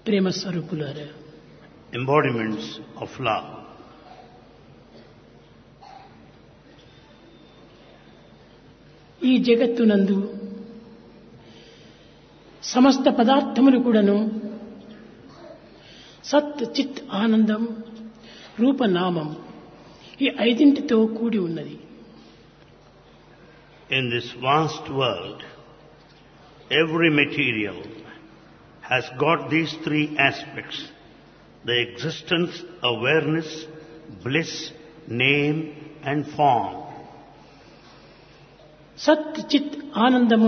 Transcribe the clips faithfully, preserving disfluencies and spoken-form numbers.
ప్రేమ స్వరూపులారా, embodiments of love. ఈ జగత్తునందు సమస్త పదార్థములు కూడాను సత్ చిత్ ఆనందం రూపనామం ఈ ఐదింటితో కూడి ఉన్నది. In this vast world, every material has got these three aspects: the existence, awareness, bliss, name and form. సత్ చిత్ ఆనందము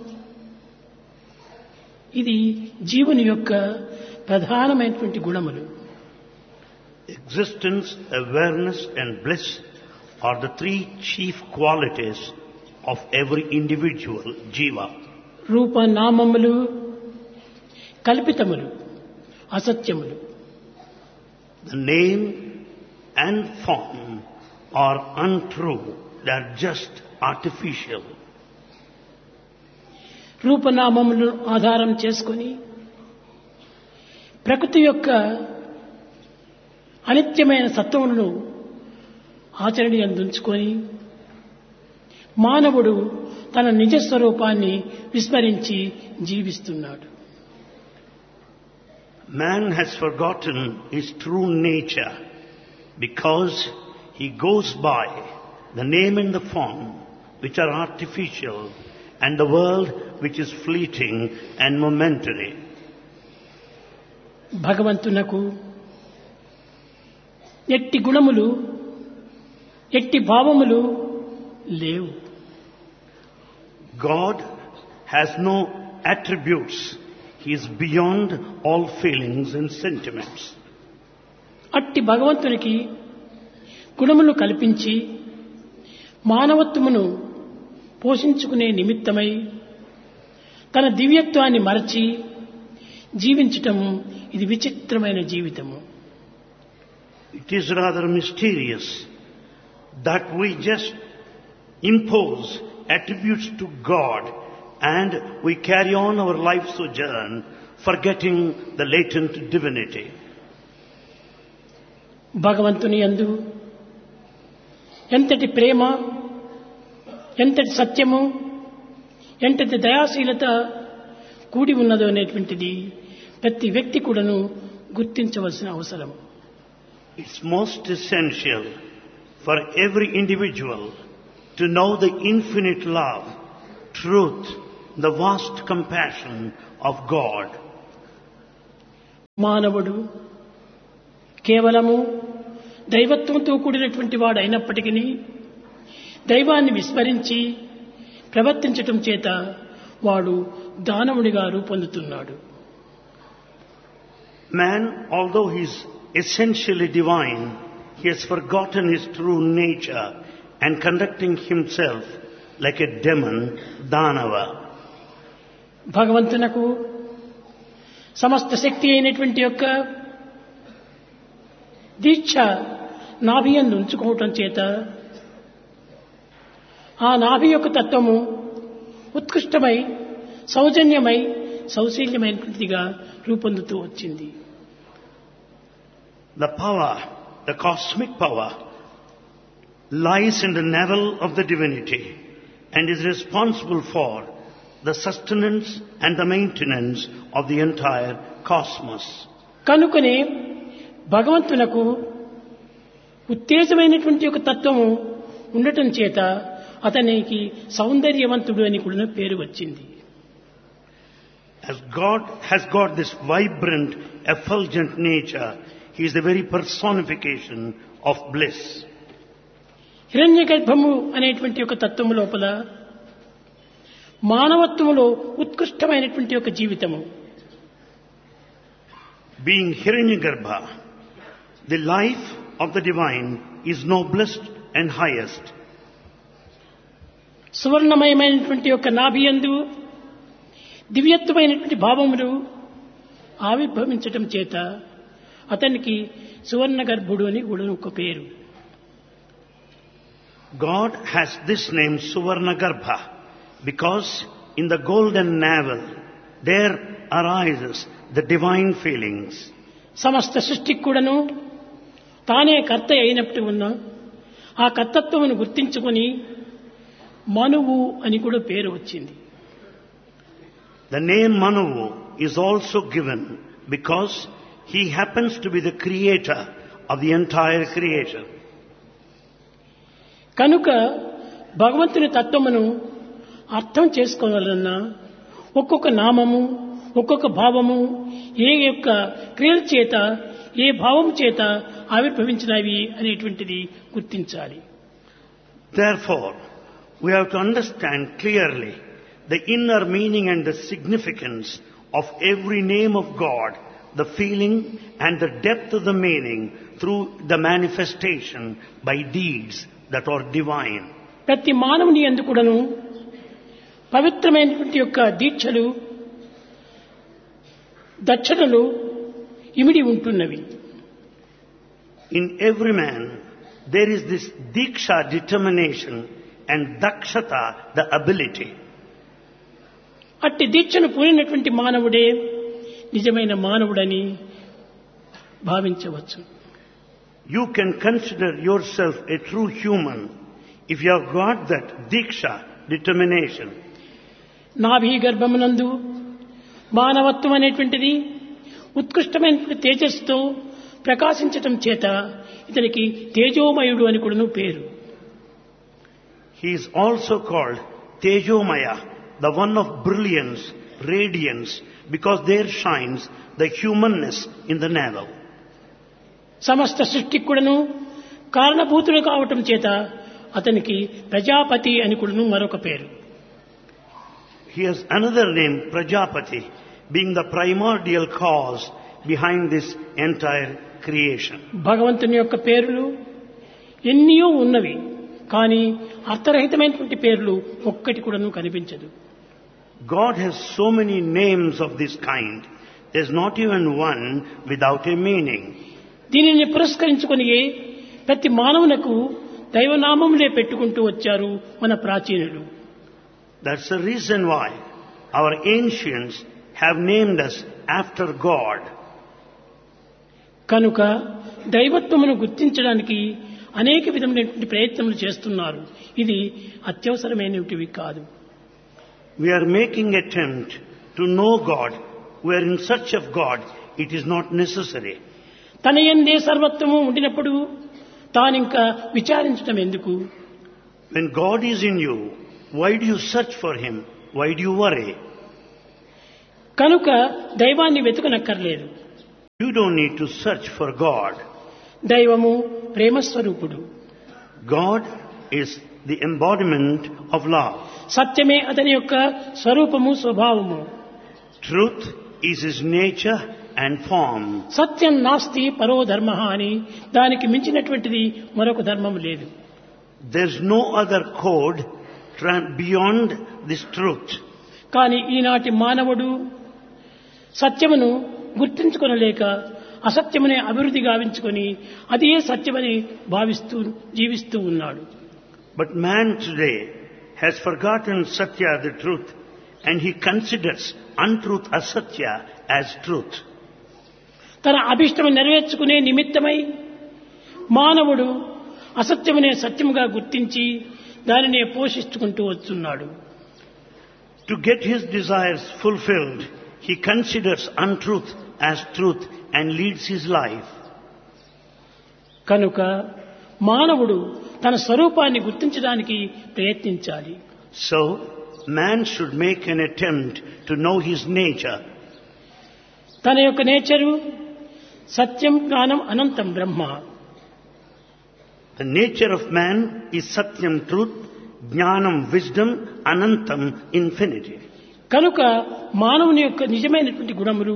ఇది జీవుని యొక్క ప్రధానమైనటువంటి గుణములు. Existence, awareness and bliss are the three chief qualities of every individual jiva. రూప నామములు కల్పితములు, అసత్యములు. The name and form are untrue, they are just artificial. రూపనామములను ఆధారం చేసుకొని ప్రకృతి యొక్క అనిత్యమైన సత్వములను ఆచరణీయందుంచుకొని మానవుడు తన నిజ స్వరూపాన్ని విస్మరించి జీవిస్తున్నాడు. Man has forgotten his true nature because he goes by the name and the form which are artificial and the world which is fleeting and momentary. భగవంతునకు ఎట్టి గుణములు ఎట్టి భావములు లేవు. God has no attributes. He is beyond all feelings and sentiments. అట్టి భగవంతునికి గుణములు కల్పించి మానవత్వమును పోషించుకునే నిమిత్తమై తన దివ్యత్వాన్ని మరచి జీవించటం ఇది విచిత్రమైన జీవితము. It is rather mysterious that we just impose attributes to God and we carry on our life sojourn forgetting the latent divinity. భగవంతుని యందు ఎంతటి ప్రేమ, ఎంతటి సత్యము, ఎంతటి దయాశీలత కూడి ఉన్నదో అనేటువంటిది ప్రతి వ్యక్తి కూడాను గుర్తించవలసిన అవసరం. It's most essential for every individual to know the infinite love, truth, the vast compassion of God. మానవుడు కేవలము దైవత్వంతో కూడినటువంటి వాడు అయినప్పటికీ దైవాన్ని విస్మరించి ప్రవర్తించటం చేత వాడు దానవుడిగా రూపొందుతున్నాడు. Man, although he is essentially divine, he has forgotten his true nature and conducting himself like a demon, Danava. భగవంతునకు సమస్త శక్తి అయినటువంటి యొక్క దీక్ష నాభియందు ఉంచుకోవటం చేత ఆ నాభి యొక్క తత్వము ఉత్కృష్టమై సౌజన్యమై సౌశీల్యమైనటువంటిదిగా రూపొందుతూ వచ్చింది. The power, the cosmic power, lies in the navel of the divinity and is responsible for the sustenance and the maintenance of the entire cosmos. కనుకనే భగవంతునకు ఉత్తేజమైనటువంటి ఒక తత్వము ఉండటం చేత అతనికి సౌందర్యవంతుడు అని కూడా పేరు వచ్చింది. As God has got this vibrant, effulgent nature, He is the very personification of bliss. హిరణ్య గర్భము అనేటువంటి ఒక తత్వము లోపల మానవత్వములో ఉత్కృష్టమైనటువంటి ఒక జీవితము. Being Hiranyagarbha, the life of the divine is noblest and highest. సువర్ణమయమైనటువంటి ఒక నాభియందు దివ్యత్వమైనటువంటి భావములు ఆవిర్భవించటం చేత అతనికి సువర్ణ గర్భుడు అని కూడా ఒక పేరు. God has this name Suvarna Garbha because in the golden navel there arises the divine feelings. సమస్త సృష్టికి కూడాను తానే కర్త అయినట్టు ఉన్న ఆ కర్తత్వమును గుర్తించుకొని మనువు అని కూడా పేరు వచ్చింది. The name Manu is also given because he happens to be the creator of the entire creation. కనుక భగవంతుని తత్వమును అర్థం చేసుకోవాలన్నా ఒక్కొక్క నామము ఒక్కొక్క భావము ఏ యొక్క క్రియల చేత ఏ భావం చేత ఆవిర్భవించినవి అనేటువంటిది గుర్తించాలి. Therefore, we have to understand clearly the inner meaning and the significance of every name of God, the feeling and the depth of the meaning through the manifestation by deeds that are divine. ప్రతి మానవుని యందు కూడాను పవిత్రమైనటువంటి యొక్క దీక్షలు దక్షతలు ఇమిడి ఉంటున్నవి. In every man there is this diksha, determination, and dakshata, the ability. అట్టి దీక్షను పూరినటువంటి మానవుడే నిజమైన మానవుడని భావించవచ్చు. You can consider yourself a true human if you have got that diksha, determination. నాభి గర్భమునందు మానవత్వం అనేటువంటిది ఉత్కృష్టమైనటువంటి తేజస్సుతో ప్రకాశించటం చేత ఇతనికి తేజోమయుడు అని కూడాను పేరు. He is also called Tejomaya, the one of brilliance, radiance, because there shines the humanness in the navel. సమస్త సృష్టికి కూడాను కారణభూతులు కావటం చేత అతనికి ప్రజాపతి అని కూడాను మరొక పేరు. He has another name, Prajapati, being the primordial cause behind this entire creation. భగవంతుని యొక్క పేర్లు ఎన్నో ఉన్నవి, కానీ అర్థరహితమైనటువంటి పేర్లు ఒక్కటి కూడాను కనిపించదు. God has so many names of this kind. There's not even one without a meaning. దీనిని పురస్కరించుకొని ప్రతి మానవునకు దైవనామములే పెట్టుకుంటూ వచ్చారు మన ప్రాచీనులు. That's the reason why our ancients have named us after God. కనుక దైవత్వమును గుర్తించడానికి అనేక విధమైనటువంటి ప్రయత్నములు చేస్తున్నారు. ఇది అత్యవసరమైనవి కాదు. We are making attempt to know God. We are in search of God. It is not necessary. తన యందే సర్వత్వము ఉండినప్పుడు తానింకా విచారించడం ఎందుకు? When God is in you, why do you search for Him? Why do you worry? కనుక దైవాన్ని వెతుకనక్కర్లేదు. You don't need to search for God. దైవము ప్రేమస్వరూపుడు. God is the embodiment of love. సత్యమే అతని యొక్క స్వరూపము స్వభావము. Truth is His nature and form. సత్యం నాస్తి పరో ధర్మః అని దానికి మించినటువంటిది మరొక ధర్మము లేదు. There's no other code beyond this truth. కానీ ఈనాటి మానవుడు సత్యమును గుర్తించుకొనలేక అసత్యమునే అభివృద్ధి గావించుకొని అదే సత్యమని భావిస్తూ జీవిస్తూ ఉన్నాడు. But man today has forgotten Satya, the truth, and he considers untruth, asatya, as truth. తన అభిష్టము నెరవేర్చుకునే నిమిత్తమై మానవుడు అసత్యమునే సత్యముగా గుర్తించి దానినే పోషించుకుంటూ వస్తున్నాడు. To get his desires fulfilled, he considers untruth as truth and leads his life. కనుక మానవుడు తన స్వరూపాన్ని గుర్తించడానికి ప్రయత్నించాలి. So, man should make an attempt to know his nature. తన యొక్క నేచరు సత్యం, జ్ఞానం, అనంతం బ్రహ్మ. The nature of man is satyam, truth, jnanam, wisdom, anantam, infinity. కనుక మానవుని యొక్క నిజమైనటువంటి గుణములు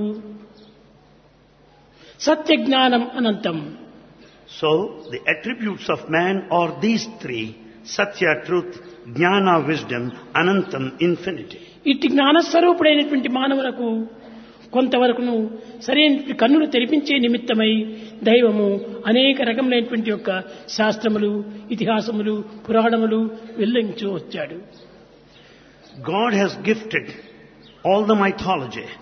సత్య, జ్ఞానం, అనంతం. So, the attributes of man are these three: satya, truth, jnana, wisdom, anantam, infinity. ఇట్టి జ్ఞానస్వరూపుడైనటువంటి మానవులకు కొంతవరకును సరైన కన్నులు తెరిపించే నిమిత్తమై దైవము అనేక రకములైనటువంటి యొక్క శాస్త్రములు, ఇతిహాసములు, పురాణములు వెల్లించు వచ్చాడు. God has gifted all the mythology,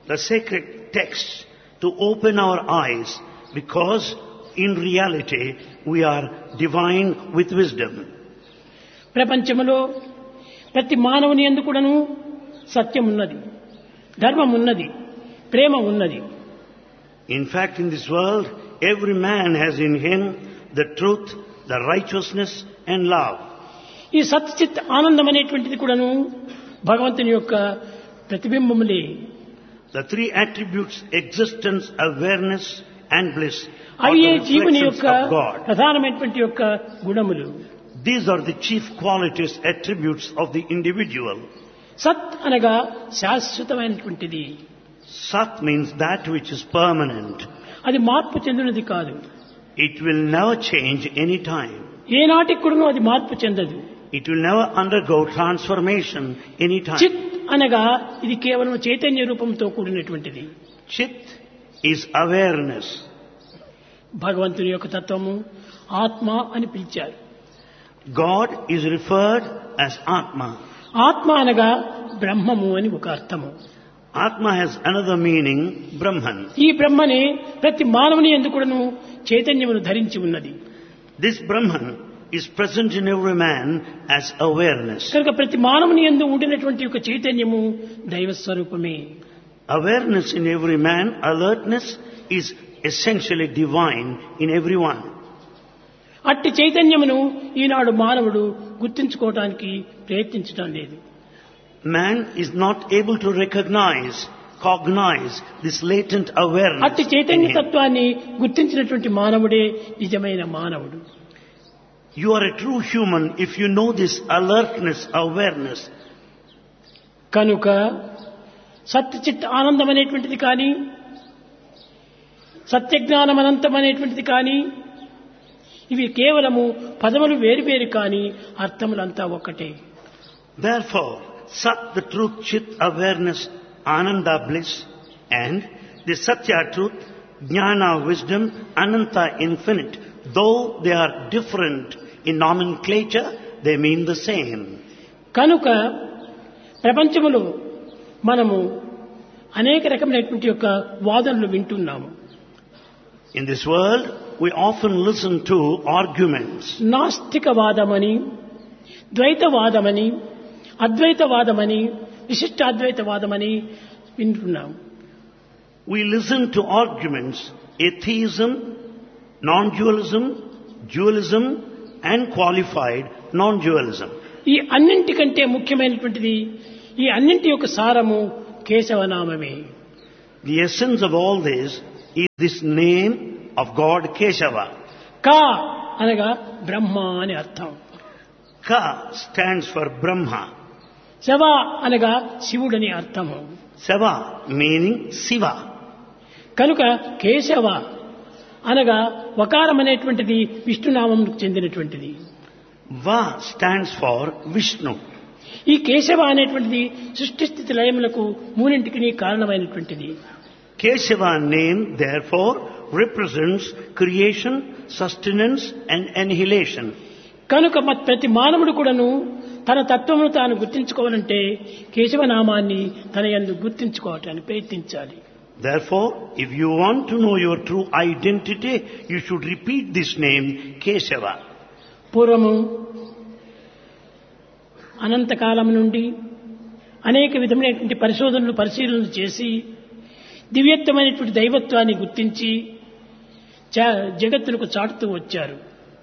the sacred texts to open our eyes, because in reality we are divine with wisdom. ప్రపంచములో ప్రతి మానవుని యందు కూడాను సత్యం ఉన్నది, ధర్మం ఉన్నది, ప్రేమ ఉన్నది. In fact, in this world, every man has in him the truth, the righteousness and love. ఈ సత్చిత్ ఆనందం అనేటువంటిది కూడాను భగవంతుని యొక్క ప్రతిబింబములే. The three attributes, existence, awareness and bliss, are అవి the జీవుని reflections యొక్క of God. ప్రధానమైనటువంటి యొక్క గుణములు. These are the chief qualities, attributes of the individual. సత్ అనగా శాశ్వతమైనటువంటిది. Sat means that which is permanent. అది మార్పు చెందినది కాదు. It will never change any time. ఏనాటికి కూడాను అది మార్పు చెందదు. It will never undergo transformation any time. చిత్ అనగా ఇది కేవలం చైతన్య రూపంతో కూడినటువంటిది. Chit is awareness. భగవంతుని యొక్క తత్వము ఆత్మ అని పిలిచారు. God is referred as Atma. ఆత్మ అనగా బ్రహ్మము అని ఒక అర్థము. Atma has another meaning, Brahman. ఈ బ్రహ్మనే ప్రతి మానవుని యందు కూడాను చైతన్యమును ధరించి ఉన్నది. This Brahman is present in every man as awareness. కనుక ప్రతి మానవుని యందు ఉండినటువంటి ఒక చైతన్యము దైవ స్వరూపమే. Awareness in every man, alertness is essentially divine in everyone. అట్టి చైతన్యమును ఈనాడు మానవుడు గుర్తించుకోవడానికి ప్రయత్నించడం లేదు. Man is not able to recognize, cognize this latent awareness అట్టి in చైతన్య him. తత్వాన్ని గుర్తించినటువంటి మానవుడే నిజమైన మానవుడు. You are a true human if you know this alertness, awareness. కనుక సత్యచిత్ ఆనందం అనేటువంటిది కానీ, సత్యజ్ఞానం అనంతం అనేటువంటిది కానీ, ఇవి కేవలము పదములు వేరువేరు కానీ అర్థములంతా ఒక్కటే. Therefore, Sat, the truth, Chit, awareness, Ananda, bliss, and the Satya, truth, Jnana, wisdom, Ananta, infinite. Though they are different in nomenclature, they mean the same. కనుక ప్రపంచములో మనము అనేక రకమైనటువంటి యొక్క వాదనలు వింటున్నాము. In this world, we often listen to arguments. నాస్తికవాదమని, ద్వైతవాదమని, అద్వైతవాదమని, విశిష్టాద్వైతవాదమని వింటున్నాము. We listen to arguments, atheism, non-dualism, dualism, and qualified non-dualism. ఈ అన్నింటికంటే ముఖ్యమైనటువంటిది, ఈ అన్నింటి యొక్క సారము కేశవనామమే. The essence of all this is this name of God, Keshava. కా అనగా బ్రహ్మ అని అర్థం. Ka stands for Brahma. శవ అనగా శివుడని అర్థము. Seva meaning Siva. కనుక కేశవ అనగా వకారం అనేటువంటిది విష్ణునామంకు చెందినటువంటిది. Va stands for Vishnu. ఈ కేశవ అనేటువంటిది సృష్టి స్థితి లయములకు మూడింటికి కారణమైనటువంటిది. Keshava name therefore represents creation, sustenance and annihilation. కనుక మ- ప్రతి మానవుడు కూడాను తన తత్వమును తాను గుర్తించుకోవాలంటే కేశవనామాన్ని తన యందు గుర్తించుకోవటానికి ప్రయత్నించాలి. Therefore, if you want to know your true identity, you should repeat this name, Keshava. పూర్వము అనంతకాలం నుండి అనేక విధమైనటువంటి పరిశోధనలు పరిశీలనలు చేసి దివ్యత్వమైనటువంటి దైవత్వాన్ని గుర్తించి జ- జగత్తులకు చాటుతూ వచ్చారు.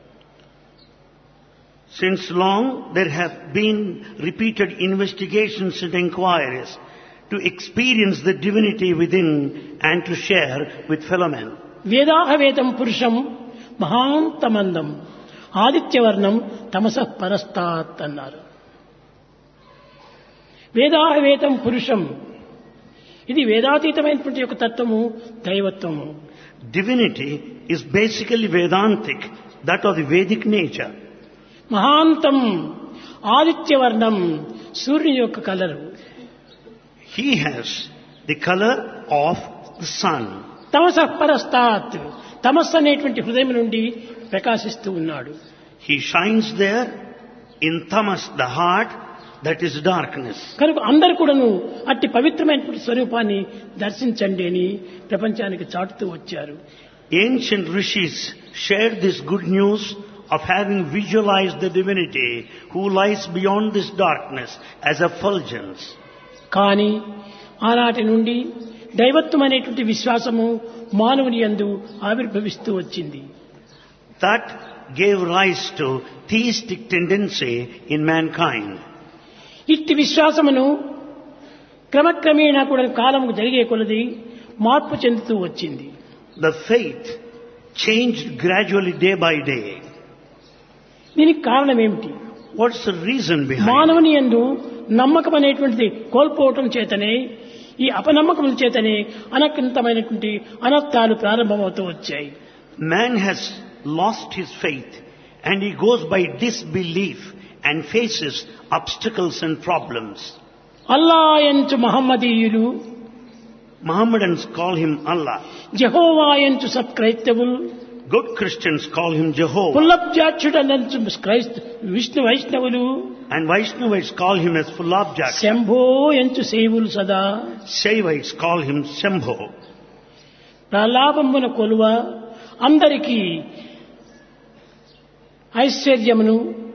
Since long, there have been repeated investigations and inquiries to experience the divinity within and to share with fellow men. వేదాహవేదం పురుషం మహాంతమందం ఆదిత్యవర్ణం తమసః పరస్తాత్ అన్నారు. వేదాహవేదం పురుషం, ఇది వేదాతీతమైనటువంటి యొక్క తత్వము, దైవత్వము. Divinity is basically Vedantic, that of the Vedic nature. మహాంతం ఆదిత్యవర్ణం, సూర్యుని యొక్క colour. He has the color of the sun. తమసః పరస్తాత్, తమస్సు అనేటువంటి హృదయం నుండి ప్రకాశిస్తూ ఉన్నాడు. He shines there in tamas, the heart, that is darkness. కనుక అందరూ కూడాను అట్టి పవిత్రమైనటువంటి స్వరూపాన్ని దర్శించండి అని ప్రపంచానికి చాటుతూ వచ్చారు. Ancient rishis shared this good news of having visualized the divinity who lies beyond this darkness as effulgence. కానీ ఆనాటి నుండి దైవత్వం అనేటువంటి విశ్వాసము మానవుని యందు ఆవిర్భవిస్తూ వచ్చింది. That gave rise to theistic tendency in mankind. ఇట్టి విశ్వాసమును క్రమక్రమేణా కూడా కాలము జరిగే కొలది మార్పు చెందుతూ వచ్చింది. The faith changed gradually day by day. దీనికి కారణం ఏమిటి? What's the reason behind it? మానవుని యందు నమ్మకం అనేటువంటిది కోల్పోవటం చేతనే, ఈ అపనమ్మకముల చేతనే అనకంతమైనటువంటి అనర్థాలు ప్రారంభమవుతూ వచ్చాయి. Man has lost his faith and he goes by disbelief and faces obstacles and problems. Allah ఎంచు మహమ్మదీయులు, Mohammedans call him Allah. Jehovah ఎంచు సత్క్రైస్తవులు, Good Christians call him Jehovah. పుల్లబ్జాక్షుడనంచు క్రైస్త Vishnu వైష్ణవులు, And Vaishnavites call him as Fullabjak. Shambho ఎంచు సేవులు సదా, Shaivites call him Shambho. ప్రలాభమున కొలువ అందరికీ ఐశ్వర్యమును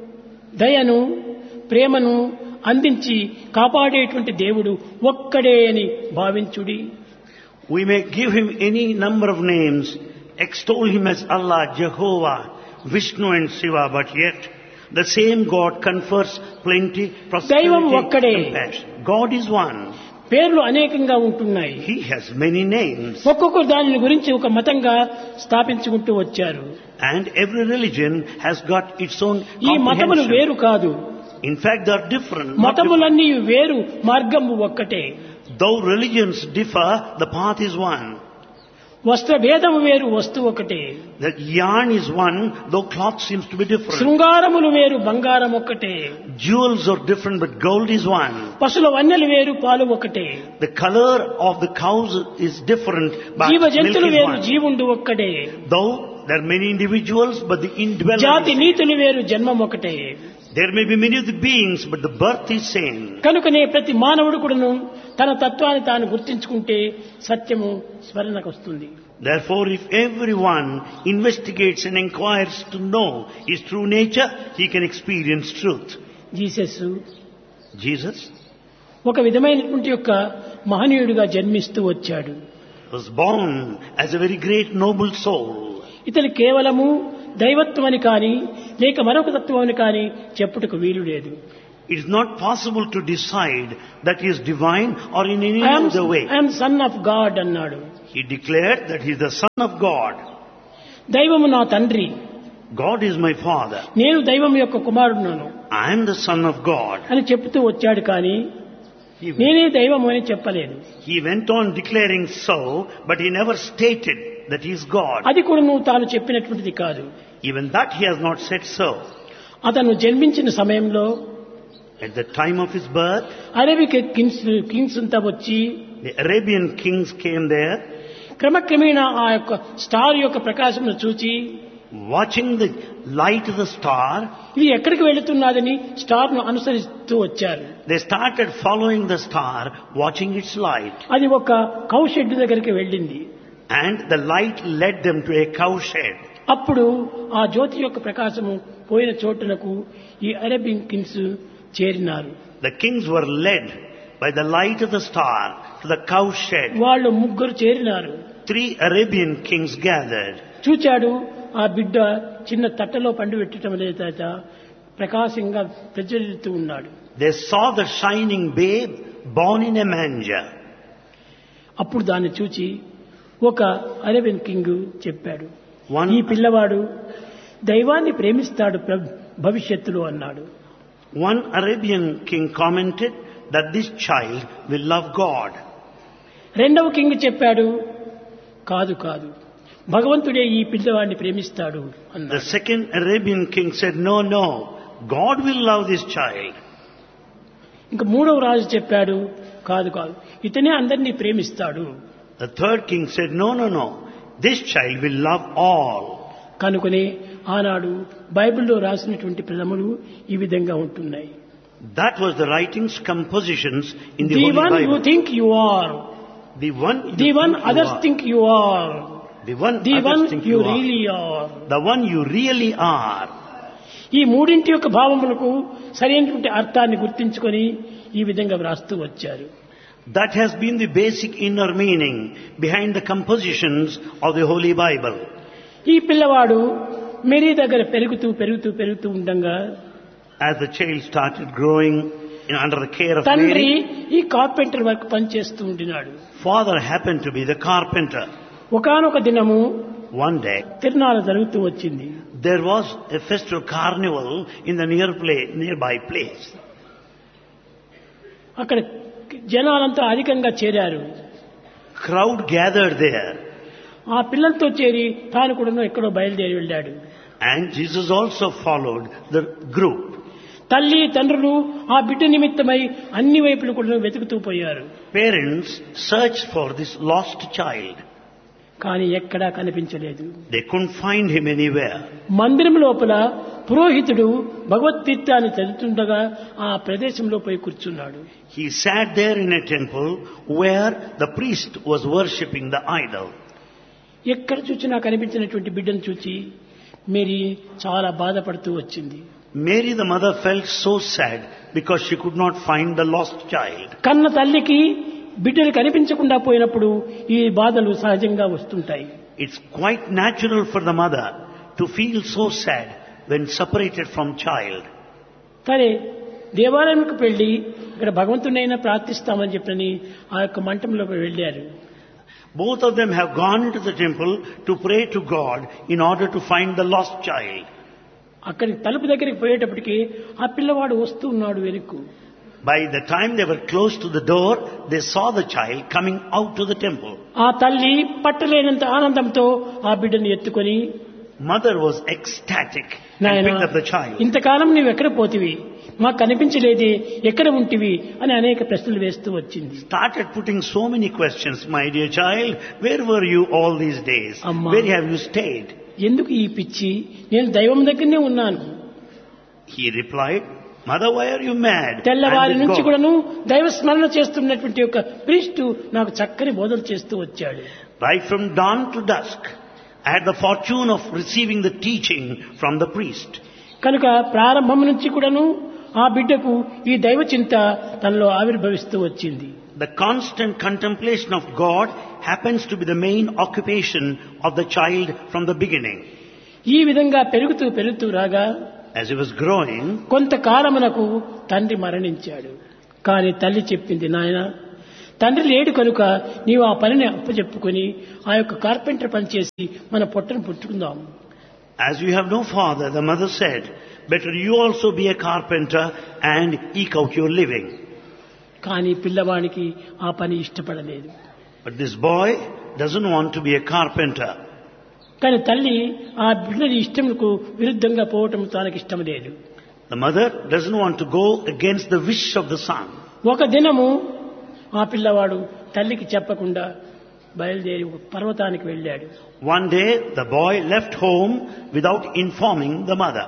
దయను ప్రేమను అందించి కాపాడేటువంటి దేవుడు ఒక్కడే అని భావించుడి. We may give him any number of names, extol him as Allah, Jehovah, Vishnu and Shiva, but yet the same God confers plenty, దైవం prosperity, ఒక్కడే. compassion. God is one. పేర్లు అనేకంగా ఉంటున్నాయి. He has many names. ఒక్కొక్కరు దానిని గురించి ఒక మతంగా స్థాపించుకుంటూ వచ్చారు. And every religion has got its own ఈ మతములు comprehension. వేరు కాదు. In fact, they are different. not different. మతములన్నీ వేరు, మార్గము ఒక్కటే. Though religions differ, the path is one. వస్త్ర భేదము వేరు, వస్తువు ఒకటే. The yarn is one, though cloth seems to be different. శృంగారములు వేరు, బంగారం ఒక్కటే. Jewels are different, but gold is one. పశుల వన్నెలు వేరు, పాలు ఒకటే. The color of the cows is different, but జీవ milk జంతువులు is వేరు, one. జీవుండు ఒక్కటే. Though there are many individuals, but the indweller జాతి is same. నీతులు వేరు, జన్మం ఒకటే. There may be many of the beings, but the birth is same. కనుకనే ప్రతి మానవుడు కూడాను తన తత్వాన్ని తాను గుర్తించుకుంటే సత్యము స్మరణకు వస్తుంది. Therefore, if everyone investigates and inquires to know his true nature, he can experience truth. Jesus Jesus ఒక విధమైనటువంటి యొక్క మహనీయుడిగా జన్మిస్తూ వచ్చాడు. was born as a very great noble soul. ఇతను కేవలము దైవత్వం అని కానీ లేక మరొక తత్వం అని కానీ చెప్పుటకు వీలు లేదు. It is not possible to decide that he is divine or in any other way. I'm son of God అన్నాడు. He declared that he is the Son of God. దైవము నా తండ్రి, God is my Father. నేను దైవం యొక్క కుమారుడును I am the Son of God. అని చెప్తూ వచ్చాడు. కానీ He, నేనే దైవము అని చెప్పలేదు. he went on declaring so, but he never stated that he is God. అది కూడా నువ్వు తాను చెప్పినటువంటిది కాదు. Even that he has not said so. అతను జన్మించిన సమయంలో At the time of his birth, Arabic Kings Kings అంతా వచ్చి the Arabian kings came there, క్రమక్రమేణా ఆ యొక్క స్టార్ యొక్క ప్రకాశమును చూచి watching the light of the star. ఇది ఎక్కడికి వెళుతున్నదని స్టార్ ను అనుసరిస్తూ వచ్చారు. They started following the star, watching its light. అది ఒక కౌ షెడ్ దగ్గరికి వెళ్ళింది. And the light led them to a cow shed. అప్పుడు ఆ జ్యోతి యొక్క ప్రకాశము పోయిన చోటునకు ఈ Arabian Kings చేరినారు. The kings were led by the light of the star to the cow shed. వాళ్ళు ముగ్గురు చేరినారు. Three Arabian kings gathered. చూచాడు ఆ బిడ్డ చిన్న తట్టలో పండు పెట్టడం లేదట, ప్రకాశంగా ప్రజ్వలిస్తూ ఉన్నాడు. They saw the shining babe born in a manger. అప్పుడు దాన్ని చూచి ఒక అరేబియన్ కింగ్ చెప్పాడు, One, ఈ పిల్లవాడు దైవాన్ని ప్రేమిస్తాడు ప్ర- భవిష్యత్తులో అన్నాడు. one Arabian king commented that this child will love God. రెండవ కింగ్ చెప్పాడు, కాదు కాదు భగవంతుడే ఈ పిల్లవాడిని ప్రేమిస్తాడు The అన్నాడు. second Arabian king said, no, no, God will love this child. ఇంకా మూడవ రాజు చెప్పాడు, కాదు కాదు ఇతనే అందరినీ ప్రేమిస్తాడు. The third king said, no, no, no, this child will love all. కనుకనే ఆనాడు బైబిల్లో రాసినటువంటి ప్రథములు ఈ విధంగా ఉంటున్నాయి. That was the writings, compositions in the The Holy one you Bible. think you are, The one you the one think you others are. think you are, The one the others one think you you are. really are. The one you really are. ఈ మూడింటి యొక్క భావములకు సరైనటువంటి అర్థాన్ని గుర్తించుకొని ఈ విధంగా వ్రాస్తూ వచ్చారు. That has been the basic inner meaning behind the compositions of the Holy Bible. ఈ పిల్లవాడు మేరీ దగ్గర పెరుగుతూ పెరుగుతూ పెరుగుతూ ఉండగా As the child started growing in, under the care of తండ్రి Mary, ఈ కార్పెంటర్ వర్క్ పనిచేస్తూ ఉండినాడు. father happened to be the carpenter. ఒకానొక దినము One day, తిరునాళ్ళ జరుగుతూ వచ్చింది. there was a festival carnival in the near place, nearby place. అక్కడ జనాలంతా అధికంగా చేరారు. Crowd gathered there, ఆ పిల్లలతో చేరి తాను కూడా ఎక్కడో బయలుదేరి వెళ్ళాడు. and Jesus also followed the group. తల్లి తండ్రులు ఆ బిడ్డ నిమిత్తమై అన్ని వైపులు కూడా వెతుకుతూ పోయారు. Parents searched for this lost child. కానీ ఎక్కడా కనిపించలేదు. They couldn't find him anywhere. మందిరం లోపల పురోహితుడు భగవద్గీతాన్ని చదువుతుండగా ఆ ప్రదేశంలో పోయి కూర్చున్నాడు. He sat there in a temple where the priest was worshipping the idol. ఎక్కడ చూసినా కనిపించినటువంటి బిడ్డను చూచి మేరీ చాలా బాధపడుతూ వచ్చింది. Mary the mother felt so sad because she could not find the lost child. కన్న తల్లికి బిడ్డలు కనిపించకుండా పోయినప్పుడు ఈ బాధలు సహజంగా వస్తుంటాయి. It's quite natural for the mother to feel so sad when separated from child. సరే దేవాలయంకు వెళ్ళి ఇక్కడ భగవంతునైనా ప్రార్థిస్తామని చెప్పని ఆ యొక్క మంటంలోకి వెళ్ళారు. Both of them have gone into the temple to pray to God in order to find the lost child. అక్కడికి తలుపు దగ్గరికి పోయేటప్పటికి ఆ పిల్లవాడు వస్తూ ఉన్నాడు వెనుక్కు. By the time they were close to the door, they saw the child coming out to the temple. ఆ తల్లి పట్టలేనంత ఆనందంతో ఆ బిడ్డను ఎత్తుకొని, Mother was ecstatic and నాయనా picked up the child. ఇంతకాలం నీవు ఎక్కడ పోతివి, మాకు కనిపించలేదే, ఎక్కడ ఉంటివి అని అనేక ప్రశ్నలు వేస్తూ వచ్చింది. Started putting so many questions. My dear child, where were you all these days? Amma. Where have you stayed? ఎందుకు ఈ పిచ్చి, నేను దైవం దగ్గరనే ఉన్నాను. He replied, Mother, why are you mad? తెల్లవారి I'm with నుంచి God. కూడాను దైవ స్మరణ చేస్తున్నటువంటి ఒక ప్రీస్టు నాకు చక్కని బోధన చేస్తూ వచ్చాడు. Right from dawn to dusk, I had the fortune of receiving the teaching from the priest. కనుక ప్రారంభం నుంచి కూడాను ఆ బిడ్డకు ఈ దైవ చింత తనలో ఆవిర్భవిస్తూ వచ్చింది. The constant contemplation of God happens to be the main occupation of the child from the beginning. ఈ విధంగా పెరుగుతూ పెరుగుతూ రాగా As he was growing, కొంతకాలమునకు తండ్రి మరణించాడు. కానీ తల్లి చెప్పింది, నాయన తండ్రి లేడు కనుక నీవు ఆ పనిని అప్పచెప్పుకొని ఆ యొక్క కార్పెంటర్ పని చేసి మన పొట్టను పుట్టుకుందాం. as you have no father, the mother said, better you also be a carpenter and eke out your living. కానీ పిల్లవానికి ఆ పని ఇష్టపడలేదు. But this boy doesn't want to be a carpenter. కానీ తల్లి ఆ బిడ్డని ఇష్టంకు విరుద్ధంగా పోవటం తనకి ఇష్టం లేదు. The mother doesn't want to go against the wish of the son. ఒక దినము ఆ పిల్లవాడు తల్లికి చెప్పకుండా బయలుదేరి ఒక పర్వతానికి వెళ్ళాడు. One day the boy left home without informing the mother.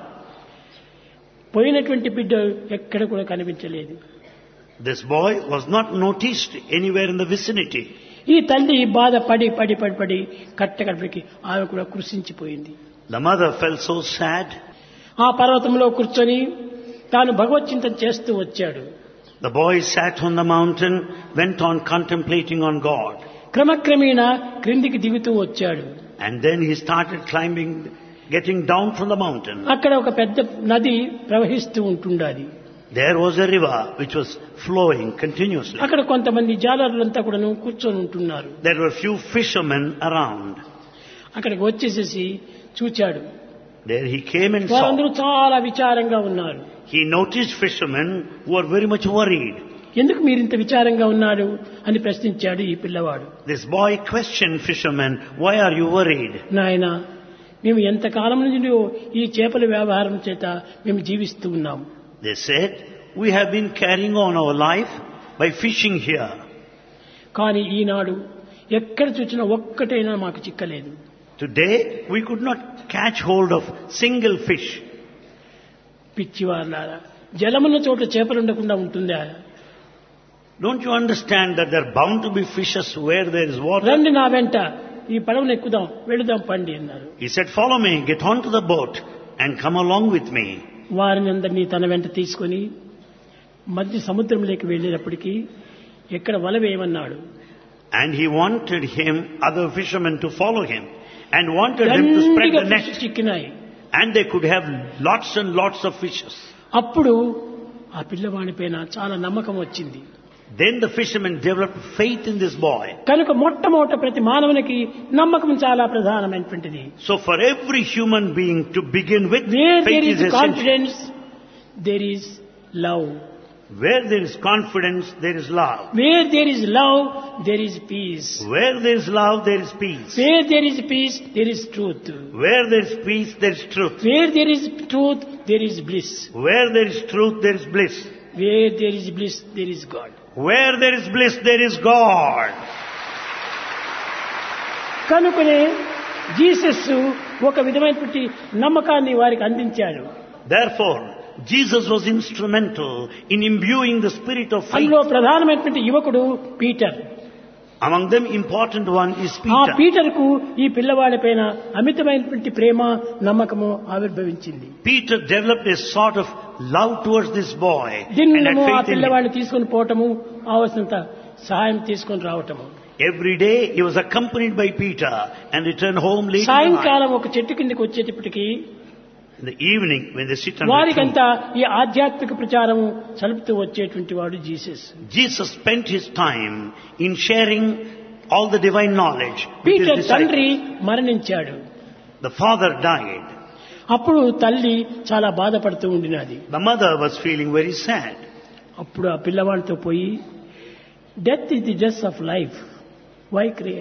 పోయినటువంటి బిడ్డ ఎక్కడ కూడా కనిపించలేదు. This boy was not noticed anywhere in the vicinity. ఈ తల్లి బాధ పడి పడి పడి పడి కట్టకడికి ఆమె కూడా కృషించిపోయింది. The mother felt so sad. ఆ పర్వతంలో కూర్చొని తాను భగవచ్చింతన చేస్తూ వచ్చాడు. The boy sat on the mountain, went on contemplating on God. క్రమక్రమేణా క్రిందికి దిగుతూ వచ్చాడు. And then he started climbing, getting down from the mountain. అక్కడ ఒక పెద్ద నది ప్రవహిస్తూ ఉంటుండాది. There was a river which was flowing continuously. అక్కడ కొంతమంది జాలరులంతా కూడా కూర్చొని ఉంటున్నారు. There were few fishermen around. అక్కడికి వచ్చేసేసి చూచాడు. There he came and saw. వారందరూ చాలా విచారంగా ఉన్నారు. He noticed fishermen who were very much worried. ఎందుకు మీరు ఇంత విచారంగా ఉన్నారు అని ప్రశ్నించాడు ఈ పిల్లవాడు. This boy questioned fishermen, why are you worried? నాయనా, మేము ఎంతకాలం నుండి ఈ చేపల వ్యాపారం చేత మేము జీవిస్తూ ఉన్నాం. They said, we have been carrying on our life by fishing here. కానీ ఈనాడు ఎక్కడ చూసినా ఒక్కటైనా మాకు చిక్కలేదు. Today we could not catch hold of single fish. పిచ్చివారులారా, జలమున్న చోట చేపలు ఉండకుండా ఉంటుందా? Don't you understand that there are bound to be fishes where there is water? రండి నా వెంట, ఈ పడవను ఎక్కుదాం, వెళుదాం పండి అన్నారు. He said, follow me, get onto the boat and come along with me. వారిని అందరినీ తన వెంట తీసుకొని మధ్య సముద్రంలోకి వెళ్ళేటప్పటికీ ఎక్కడ వల వేయమన్నాడు. And he wanted him, other fishermen, to follow him and wanted them to spread the net. చిక్కినాయి. And they could have lots and lots of fishes. అప్పుడు ఆ పిల్లవాడి పైన చాలా నమ్మకం వచ్చింది. Then the fishermen developed faith in this boy. కనుక మొట్టమొదట ప్రతి మానవునికి నమ్మకం చాలా ప్రధానమైనటువంటిది. So for every human being to begin with, Where faith there is is essential. confidence, there is love. Where there is confidence, there is love. Where there is love, there is peace. Where there is love, there is peace. Where there is peace, there is truth. Where there is peace, there is truth. Where there is truth, there is bliss. Where there is truth, there is bliss. Where there is bliss, there is God. Where there is bliss, there is God. కనుకనే Jesus ఒక విధమైనటువంటి నమ్మకాన్ని వారికి అందించాడు. Therefore, Jesus was instrumental in imbuing the spirit of faith. అందులో ప్రధానమైనటువంటి యువకుడు Peter. Among them, important one is ఆ Peter. పీటర్కు ఈ పిల్లవాడి పైన అమితమైనటువంటి ప్రేమ, నమ్మకము ఆవిర్భవించింది. Peter developed a sort of love towards this boy and దినము had ఆ faith in him. పిల్లవాడిని తీసుకొని పోవటము, కావలసినంత సహాయం తీసుకొని రావటము. Every day he was accompanied by Peter and returned home late in the night. సాయంకాలం ఒక చెట్టు కిందకి వచ్చేటప్పటికి In the evening, when they sit on the tree, వారికంతా ఈ ఆధ్యాత్మిక ప్రచారం చలుపుతూ వచ్చేటువంటి వాడు Jesus. Jesus spent his time in sharing all the divine knowledge with his Peter తండ్రి disciples. మరణించాడు. The father died. అప్పుడు తల్లి చాలా బాధపడుతూ ఉండినది. The mother was feeling very sad. అప్పుడు ఆ పిల్లవాడితో పోయి, death is the dress of life, why cry?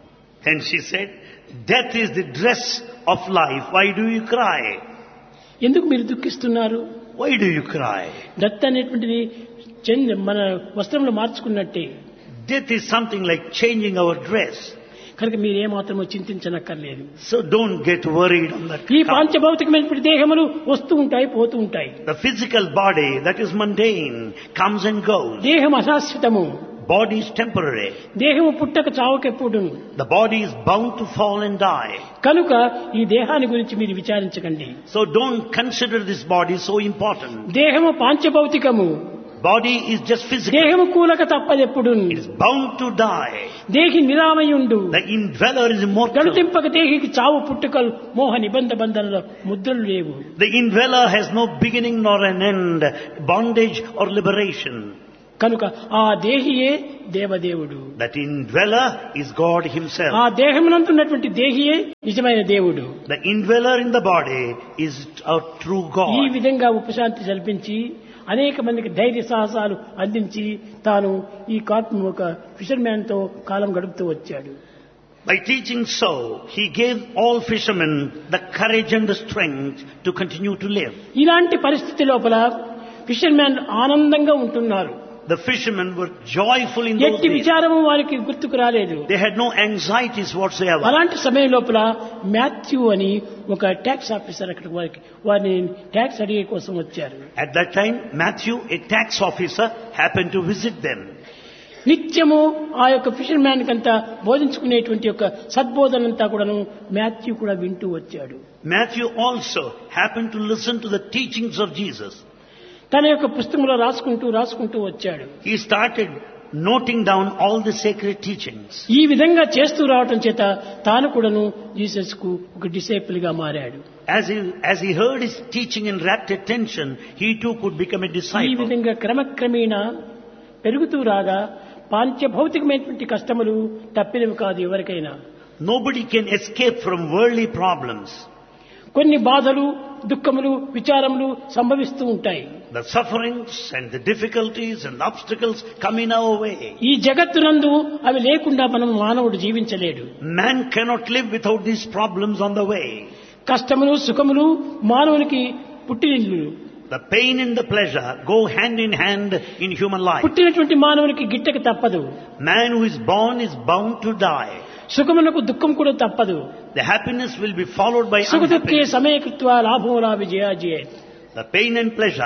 And she said, death is the dress of life. Why do you cry? ఎందుకు మీరు దుఃఖిస్తున్నారు? Why do you cry? Death అనేటువంటిది చెంది మన వస్త్రంలో మార్చుకున్నట్టే. Death is something like changing our dress. కనుక మీరేమాత్రమో చింతించనక్కర్లేదు. So don't get worried on that. ఈ count. పాంచభౌతికమైనటువంటి దేహములు వస్తూ ఉంటాయి, పోతూ ఉంటాయి. The physical body that is mundane comes and goes. దేహం అశాశ్వతము. Body is temporary. దేహము పుట్టక చావకెప్పుడు. The body is bound to fall and die. కనుక ఈ దేహాన్ని గురించి మీరు విచారించకండి. So don't consider this body so important. దేహము పాంచభౌతికము. Body is just physical. దేహము కూలక తప్పదెప్పుడు. It is bound to die. దేహి నిరామయుండు. The indweller is immortal. గడుతింపక దేహికి చావు పుట్టుకలు మోహ నిబంధ బంధనల ముద్రలు లేవు. The indweller has no beginning nor an end, bondage or liberation. కనుక ఆ దేహియే దేవదేవుడు. That indweller is God himself. ఆ దేహమునందున్నటువంటి దేహియే నిజమైన దేవుడు. The indweller in the body is our true God. ఈ విధంగా ఉపశాంతి కల్పించి అనేక మందికి ధైర్య సాహసాలు అందించి తాను ఈ కార్పొరేట్ ఒక ఫిషర్ మ్యాన్ తో కాలం గడుపుతూ వచ్చాడు. By teaching so, he gave all fishermen the courage and the strength to continue to live. ఇలాంటి పరిస్థితి లోపల ఫిషర్ మ్యాన్ ఆనందంగా ఉంటున్నారు. The fishermen were joyful in those ఎట్టి days. విచారము వారికి గుర్తుకు రాలేదు. They had no anxieties whatsoever. అలాంటి సమయం లోపల మాథ్యూ అని ఒక ట్యాక్స్ ఆఫీసర్ అక్కడికి వారికి వారిని ట్యాక్స్ అడిగే కోసం వచ్చారు. At that time, Matthew, a tax officer, happened to visit them. నిత్యము ఆ యొక్క ఫిషర్ మ్యాన్ కంతా బోధించుకునేటువంటి యొక్క సద్బోధనంతా కూడాను మాథ్యూ కూడా వింటూ వచ్చాడు. Matthew also happened to listen to the teachings of Jesus. తన యొక్క పుస్తకంలో రాసుకుంటూ రాసుకుంటూ వచ్చాడు. He started noting down all the sacred teachings. ఈ విధంగా చేస్తూ రావటం చేత తాను కూడాను జీసస్ కు ఒక డిసైపుల్ గా మారాడు. As he, as he heard his teaching and rapt attention, he too could become a ఈ disciple. విధంగా క్రమక్రమేణా పెరుగుతూ రాగా పాంచభౌతికమైనటువంటి కష్టములు తప్పినవి కాదు ఎవరికైనా. Nobody can escape from worldly problems. కొన్ని బాధలు, దుఃఖములు, విచారములు సంభవిస్తూ ఉంటాయి. The sufferings and the difficulties and obstacles come in our way. ఈ జగత్తునందు అవి లేకుండా మనం మానవుడు జీవించలేడు. Man cannot live without these problems on the way. కష్టములు, సుఖములు మానవునికి పుట్టినిల్లు. The pain and the pleasure go hand in hand in human life. పుట్టినటువంటి మానవునికి గిట్టక తప్పదు. Man who is born is bound to die. సుఖమునకు దుఃఖం కూడా తప్పదు. The happiness will be followed by సుఖ దుఃఖే unhappiness. సమయకృత్వ లాభోలా విజయాజయ. The pain and pleasure,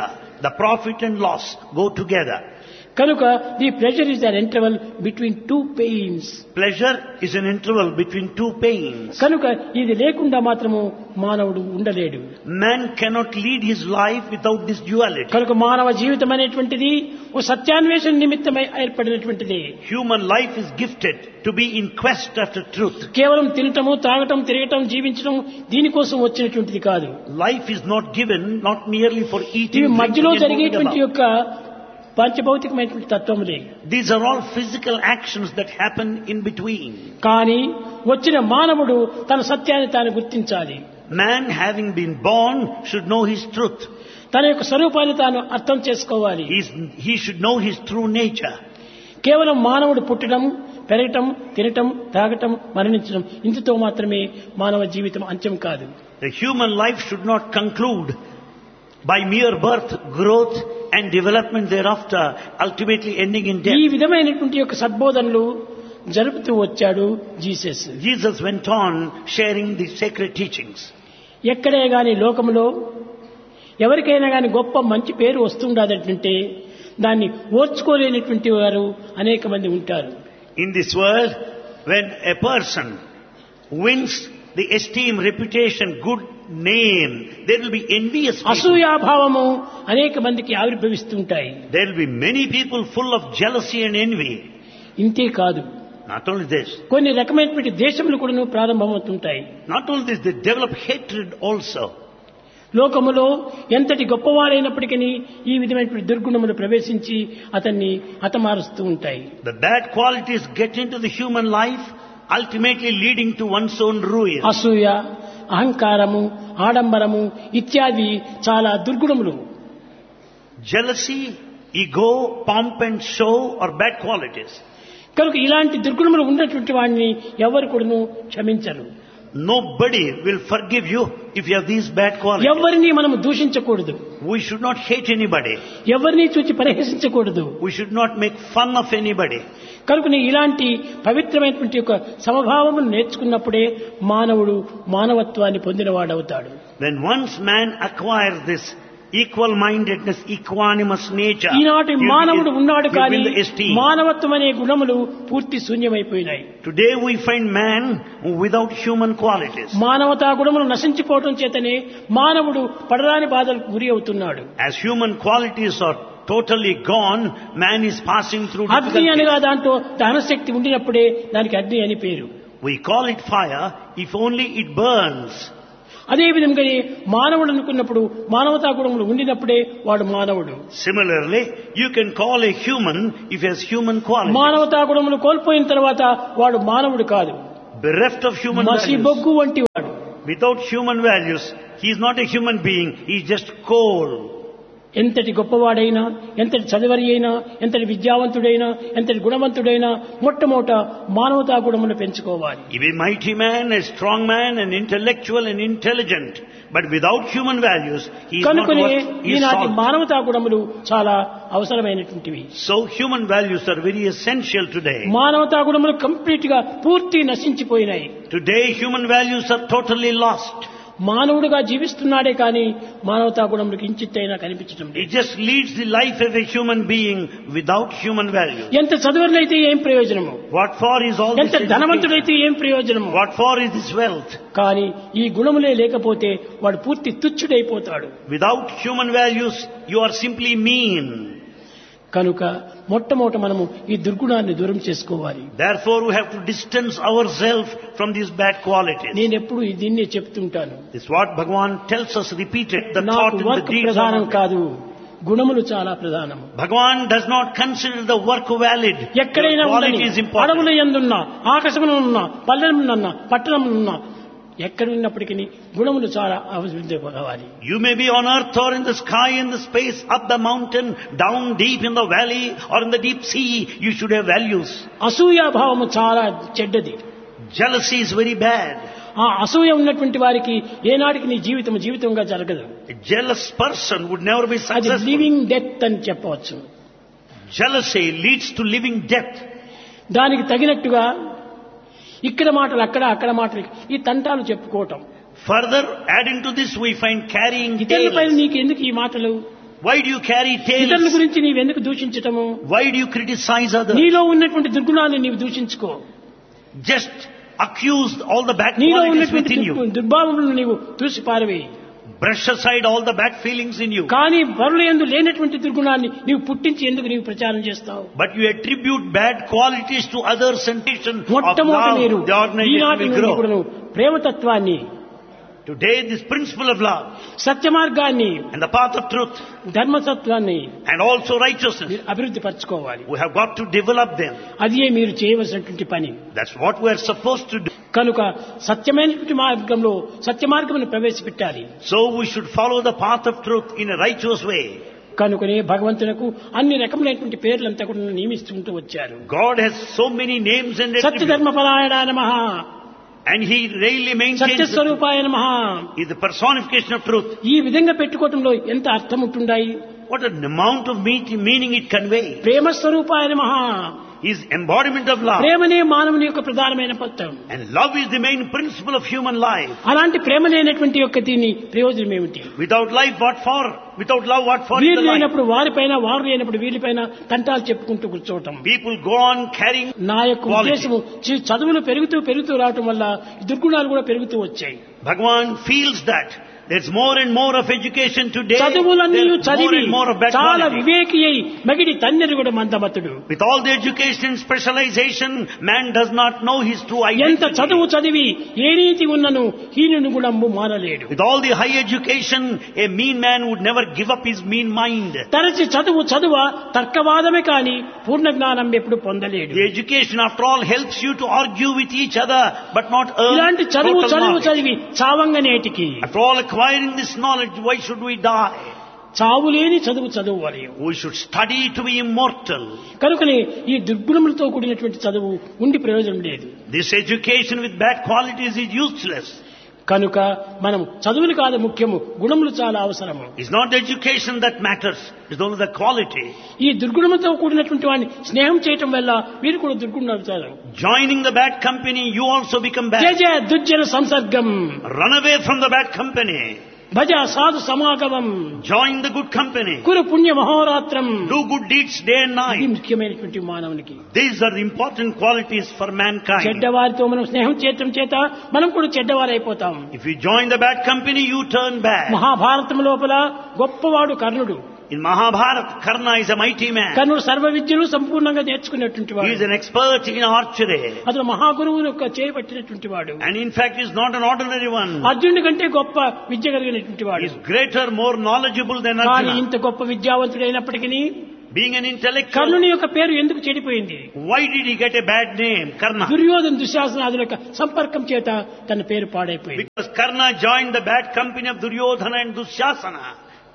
The profit and loss go together. కనుక the pleasure is an interval between two pains. Pleasure is an interval between two pains. కనుక ఇది లేకుండా మాత్రము మానవుడు ఉండలేడు. Man cannot lead his life without this duality. కనుక మానవ జీవితం అనేటువంటిది ఓ సత్యాన్వేషణ నిమిత్తమై ఏర్పడినటువంటిది. Human life is gifted to be in quest after truth. కేవలం తినటము, తాగటం, తిరగటం, జీవించడం దీనికోసం వచ్చినటువంటిది కాదు. Life is not given not merely for eating, ఇవి మధ్యలో drinking and జరిగేటువంటి moving యొక్క పంచభౌతికమైనటువంటి తత్వములే. about. These are all physical actions that happen in between. కానీ వచ్చిన మానవుడు తన సత్యాన్ని తాను గుర్తించాలి. Man, having been born, should know his truth. తన యొక్క స్వరూపాన్ని తాను అర్థం చేసుకోవాలి. He's, he should know his true nature. కేవలం మానవుడు పుట్టడం, పెరగటం, తినటం, తాగటం, మరణించడం ఇందుతో మాత్రమే మానవ జీవితం అంత్యం కాదు. The human life should not conclude by mere birth, growth and development thereafter, ultimately ending in death. ఈ విధమైనటువంటి యొక్క సద్బోధనలు జరుపుతూ వచ్చాడు Jesus. Jesus went on sharing the sacred teachings. ఎక్కడే గాని లోకములో ఎవరికైనా గాని గొప్ప మంచి పేరు వస్తుండదంటే దాన్ని ఓర్చుకోలేనటువంటి వారు అనేక మంది ఉంటారు. In this world, when a person wins the esteem, reputation, good name, there will be envious people. అసూయాభావము అనేక మందికి ఆవిర్భవిస్తుంటాయి. There will be many people full of jealousy and envy. ఇంతే కాదు, Not only this, కొన్ని రకమైనటువంటి దేశములు కూడా ప్రారంభమవుతుంటాయి. not only this, they develop hatred also. లోకములో ఎంతటి గొప్పవాడైనప్పటికీ ఈ విధమైనటువంటి దుర్గుణములు ప్రవేశించి అతన్ని హతమారుస్తూ ఉంటాయి. The bad qualities get into the human life, ultimately leading to one's own ruin. అసూయ, అహంకారము, ఆడంబరము ఇత్యాది చాలా దుర్గుణములు. Jealousy, ego, pomp and show are bad qualities. కనుక ఇలాంటి దుర్గుణములు ఉన్నటువంటి వాడిని ఎవరు కూడాను క్షమించరు. Nobody will forgive you if you have these bad qualities. ఎవరిని మనము దూషించకూడదు. We should not hate anybody. ఎవరిని చూచి పరిహసించకూడదు. We should not make fun of anybody. కనుక ఇలాంటి పవిత్రమైనటువంటి యొక్క సమభావమును నేర్చుకున్నప్పుడే మానవుడు మానవత్వాన్ని పొందినవాడవుతాడు. When once man acquires this equal-mindedness, equanimous nature, ఈనాటి he will- మానవుడు ఉన్నాడు he will కానీ win the esteem. మానవత్వం అనే గుణములు పూర్తి శూన్యమైపోయినాయి. Today we find man without human qualities. మానవతా గుణములు నశించిపోవడం చేతనే మానవుడు పడరాని బాధలకు గురి అవుతున్నాడు. As human qualities are totally gone, man is passing through అగ్ని difficulties. అనగా దాంట్లో దహనశక్తి ఉండినప్పుడే దానికి అగ్ని అని పేరు. We call it fire if only it burns. అదే విధంగా మానవుడు అనుకున్నప్పుడు మానవతా గుణములు ఉండినప్పుడే వాడు మానవుడు. Similarly, you can call a human if he has human qualities. మానవతా గుణములు కోల్పోయిన తర్వాత వాడు మానవుడు కాదు, Bereft of human మసి values. బొగ్గు వంటి వాడు. Without human values, he is not a human being, he is just coal. ఎంతటి గొప్పవాడైనా, ఎంతటి చదివరి అయినా, ఎంతటి విద్యావంతుడైనా, ఎంతటి గుణవంతుడైనా మొట్టమొదట మానవతా గుణమును పెంచుకోవాలి. He be a mighty man, a strong man, an intellectual and intelligent. But without human values, he is not కనుకనే worth his ఈనాటి salt. మానవతా గుణములు చాలా అవసరమైనటువంటివి. So human values are very essential today. మానవతా గుణములు కంప్లీట్ గా పూర్తి నశించిపోయినాయి. Today human values are totally lost. మానవుడుగా జీవిస్తున్నాడే కానీ మానవతా గుణములకు కించిత్తైనా కనిపించడం He లేదు. just leads the life of a human being without human values. ఎంత చదువులైతే ఏం ప్రయోజనము, What for is all this ఎంత education? ధనవంతుడైతే ఏం ప్రయోజనము. What for is this wealth? కానీ ఈ గుణములే లేకపోతే వాడు పూర్తి తుచ్చుడైపోతాడు. Without human values, you are simply mean. కనుక మొట్టమొదట మనము ఈ దుర్గుణాన్ని దూరం చేసుకోవాలి. Therefore, we have to distance ourselves from these bad qualities. నేను ఎప్పుడు దీన్నే చెప్తుంటాను. This is what Bhagavan tells us repeated. The thought నాకు and the వర్క్ deeds. ప్రధానం are- కాదు, గుణములు చాలా ప్రధానము. Bhagavan does not consider the work valid. ఎక్కడైనా The quality ఉండని, is important. అడవుల యందున్నా, ఆకాశమునున్నా, పల్లెమునున్నా, పట్టణమునున్నా, ఎక్కడ ఉన్నప్పటికీ గుణములు చాలా అవసరం కావాలి. You may be on earth or in the sky, in the space, up the mountain, down deep in the valley or in the deep sea. You should have values. అసూయాభావము చాలా చెడ్డది. Jealousy is very bad. ఆ అసూయ ఉన్నటువంటి వారికి ఏనాటికి నీ జీవితం జీవితంగా జరగదు. A jealous person would never be అది successful. లివింగ్ డెత్ అని చెప్పవచ్చు. Jealousy leads to living death. దానికి తగినట్టుగా ఇక్కడ మాటలు అక్కడ, అక్కడ మాటలు ఈ తంటాలు చెప్పుకోవటం. Further, adding to this, we find carrying ఇతరులపై tales. నీకు ఎందుకు ఈ మాటలు? Why do you carry ఇతరుల tales? గురించి నీవెందుకు దూషించటము? Why do you criticize others? నీలో ఉన్నటువంటి దుర్గుణాలను నీవు దూషించుకో. Just accuse all the bad నీలో qualities ఉన్నటువంటి within you. దుర్- దుర్భావములను నీవు తుడిచి పారవేయి. Brush aside all the bad feelings in you. కానీ పరుల యందు లేనటువంటి దుర్గుణాన్ని నీవు పుట్టించి ఎందుకు నీవు ప్రచారం చేస్తావు? But you attribute bad qualities to others and of మొట్టమొదటి love. మీరు The organization ఈనాటి will నుండి grow. కూడాను ప్రేమతత్వాన్ని, Today this principle of love సత్య మార్గాన్ని, and the path of truth ధర్మతత్వాన్ని and also righteousness, మీరు అభివృద్ధి పరచుకోవాలి. we have got to develop them. అదే మీరు చేయవలసినటువంటి పని. That's what we are supposed to do. కనుక సత్యమైనటువంటి మార్గంలో సత్య మార్గమును ప్రవేశపెట్టాలి. So we should follow the path of truth in a righteous way. కనుకనే భగవంతునకు అన్ని రకములైనటువంటి పేర్లంతా కూడా నియమిస్తుంటూ వచ్చారు. God has so many names and attributes, సత్యధర్మపరాయణ నమః, and He really maintains the, సత్యస్వరూపాయ నమః. is the personification of truth. ఈ విధంగా పెట్టుకోవటంలో ఎంత అర్థం ఉంటుండాయి. What an amount of meaning it conveys. ప్రేమ స్వరూపాయ నమః. Is embodiment of love. ప్రేమనే మానవుని యొక్క ప్రధానమైన పత్రం. And love is the main principle of human life. అలాంటి ప్రేమ లేనటువంటి యొక్క దీని ప్రయోజనం ఏమిటి? Without life, what for? Without love, what for is వీరు the life? లేనప్పుడు వారిపైన, వారు లేనప్పుడు వీరిపైన తంటాలు చెప్పుకుంటూ కూర్చోవటం. People go on carrying నా యొక్క quality. ఉద్దేశము చి- చదువులు పెరుగుతూ పెరుగుతూ రావటం వల్ల ఈ దుర్గుణాలు కూడా పెరుగుతూ వచ్చాయి. Bhagavan feels that there's more and more of education today. చదువులన్నీ There's more చదివి and more of bad చాలా quality. వివేకి అయి మగిడి తన్నెరు కూడా మందమతుడు. With all the education and specialization, man does not know his true ఎంత identity. చదువు చదివి ఏ రీతి ఉన్నను హీనుని గుణంబు మారలేడు. With all the high education, a mean man would never give up his mean mind. తరచి చదువు చదువ తర్కవాదమే కాని పూర్ణ జ్ఞానం ఎప్పుడు పొందలేడు. The education, after all, helps you to argue with each other, but not earn ఇలాంటి చదువు total చదువు knowledge. చదివి చావంగనేటికి After all acquiring this knowledge, why should we die? చావులేని చదువు చదువువలేవు. We should study to be immortal. కనుకనే ఈ దుర్గుణములతో కూడినటువంటి చదువు ఉండి ప్రయోజనం లేదు. This education with bad qualities is useless. కనుక మనం చదువులు కాదు ముఖ్యము, గుణములు చాలా అవసరము. It's not the education that matters, it's only the quality. ఈ దుర్గుణములతో కూడినటువంటి వాడిని స్నేహం చేయటం వల్ల వీరు కూడా దుర్గుణాలు అవుతారు. Joining the bad company, you also become bad. త్యజ దుర్జన సంసర్గం, Run away from the bad company. భజ సాధు సమాగమం, Join the good company. కురు పుణ్య మహోరాత్రం. Do good deeds day and ఇది night. ముఖ్యమైనటువంటి మానవునికి. These are the important qualities for mankind. చెడ్డవారితో మనం స్నేహం చేయటం చేత మనం కూడా చెడ్డవారైపోతాం. If you join the bad company, you turn bad. Mahabharatam లోపల గొప్పవాడు కర్ణుడు. In Mahabharata, Karna is a mighty man. కర్ణుడు సర్వ విద్యలు సంపూర్ణంగా నేర్చుకున్నటువంటి He వాడు. is an expert in archery. అతను మహాగురువు యొక్క చేయబట్టినటువంటి వాడు. And in fact, he is not an ordinary one. అర్జునుడి కంటే గొప్ప విద్య కలిగినటువంటి He వాడు. is greater, more knowledgeable than కానీ Arjuna. ఇంత గొప్ప విద్యావంతుడైనప్పటికీ Being an intellectual, కర్ణుని యొక్క పేరు ఎందుకు చెడిపోయింది? why did he get a bad name, Karna? Duryodhana దుశ్శాసనాదుల యొక్క సంపర్కం చేత తన పేరు పాడైపోయింది. Because Karna joined the bad company of Duryodhana and Dusyasana.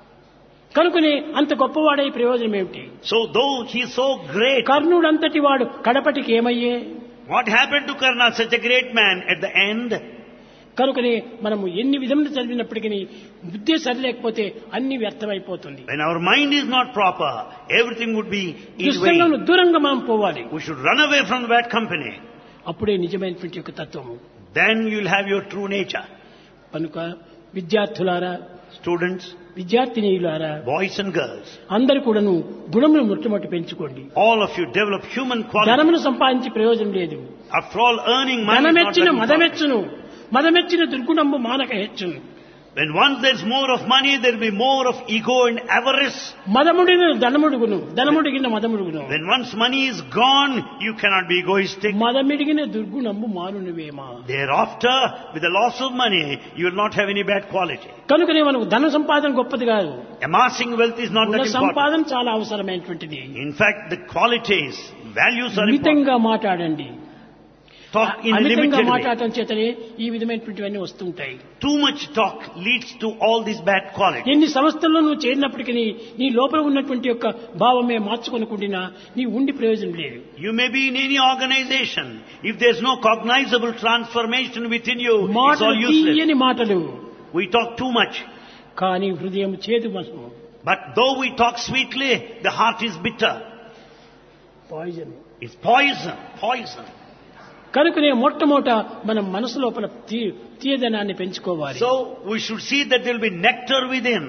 కనుకనే అంత గొప్పవాడై ప్రయోజనం ఏమిటి? So though he is so great, కర్ణుడు అంతటి వాడు కడపటికి ఏమయ్యే? what happened to Karna, such a great man, at the end? కనుకనే మనము ఎన్ని విధములు చదివినప్పటికీ బుద్ధి సరిలేకపోతే అన్ని వ్యర్థమైపోతుంది. When our mind is not proper, everything would be in దుస్సంగం vain. దూరంగా మనం పోవాలి. We should run away from the bad company. అప్పుడే నిజమైనటువంటి యొక్క తత్వము. Then you'll have your true nature. కనుక విద్యార్థులారా, Students, విద్యార్థినీయులారా, boys and girls, అందరూ కూడాను గుణములు మొట్టమొదటి పెంచుకోండి. all of you develop human qualities. ధనమును సంపాదించి ప్రయోజనం లేదు. After all, earning money is not ధనమెచ్చిన that important. మదమెచ్చును, మదమెచ్చిన దుర్గుణంబు మానక హెచ్చును. When once there's more of money, there'll be more of ego and avarice. మదముడిన ధనముడుగును, ధనముడిగిన మదముడుగును. When once money is gone, you cannot be egoistic. మదమిడిగిన దుర్గుణంబు మానునివేమా. Thereafter, with the loss of money, you will not have any bad quality. కనుకనే మనకు ధన సంపాదన గొప్పది కాదు. Amassing wealth is not Guna that important. సంపాదన చాలా అవసరమైనటువంటిది. In fact, the qualities, values are important. మితంగా మాట్లాడండి. Talk in అమితంగా limited way. మాట్లాడటం చేతనే ఈ విధమైనటువంటివన్నీ వస్తుంటాయి. Too much talk leads to all these bad qualities. ఎన్ని సంస్థల్లో నువ్వు చేరినప్పటికీ నీ లోపల ఉన్నటువంటి యొక్క భావమే మార్చుకొనకుండా నీ ఉండి ప్రయోజనం లేదు. You may be in any organization. If there's no cognizable transformation within you, it's మాటలు all useless. తీయని మాటలు, We talk too much. కానీ హృదయం చేదు మనసు, But though we talk sweetly, the heart is bitter. Poison. It's poison, poison. కనుకనే మొట్టమొదట మనం మనసు లోపల తీ- తీయదనాన్ని పెంచుకోవాలి. So we should see that there will be nectar within.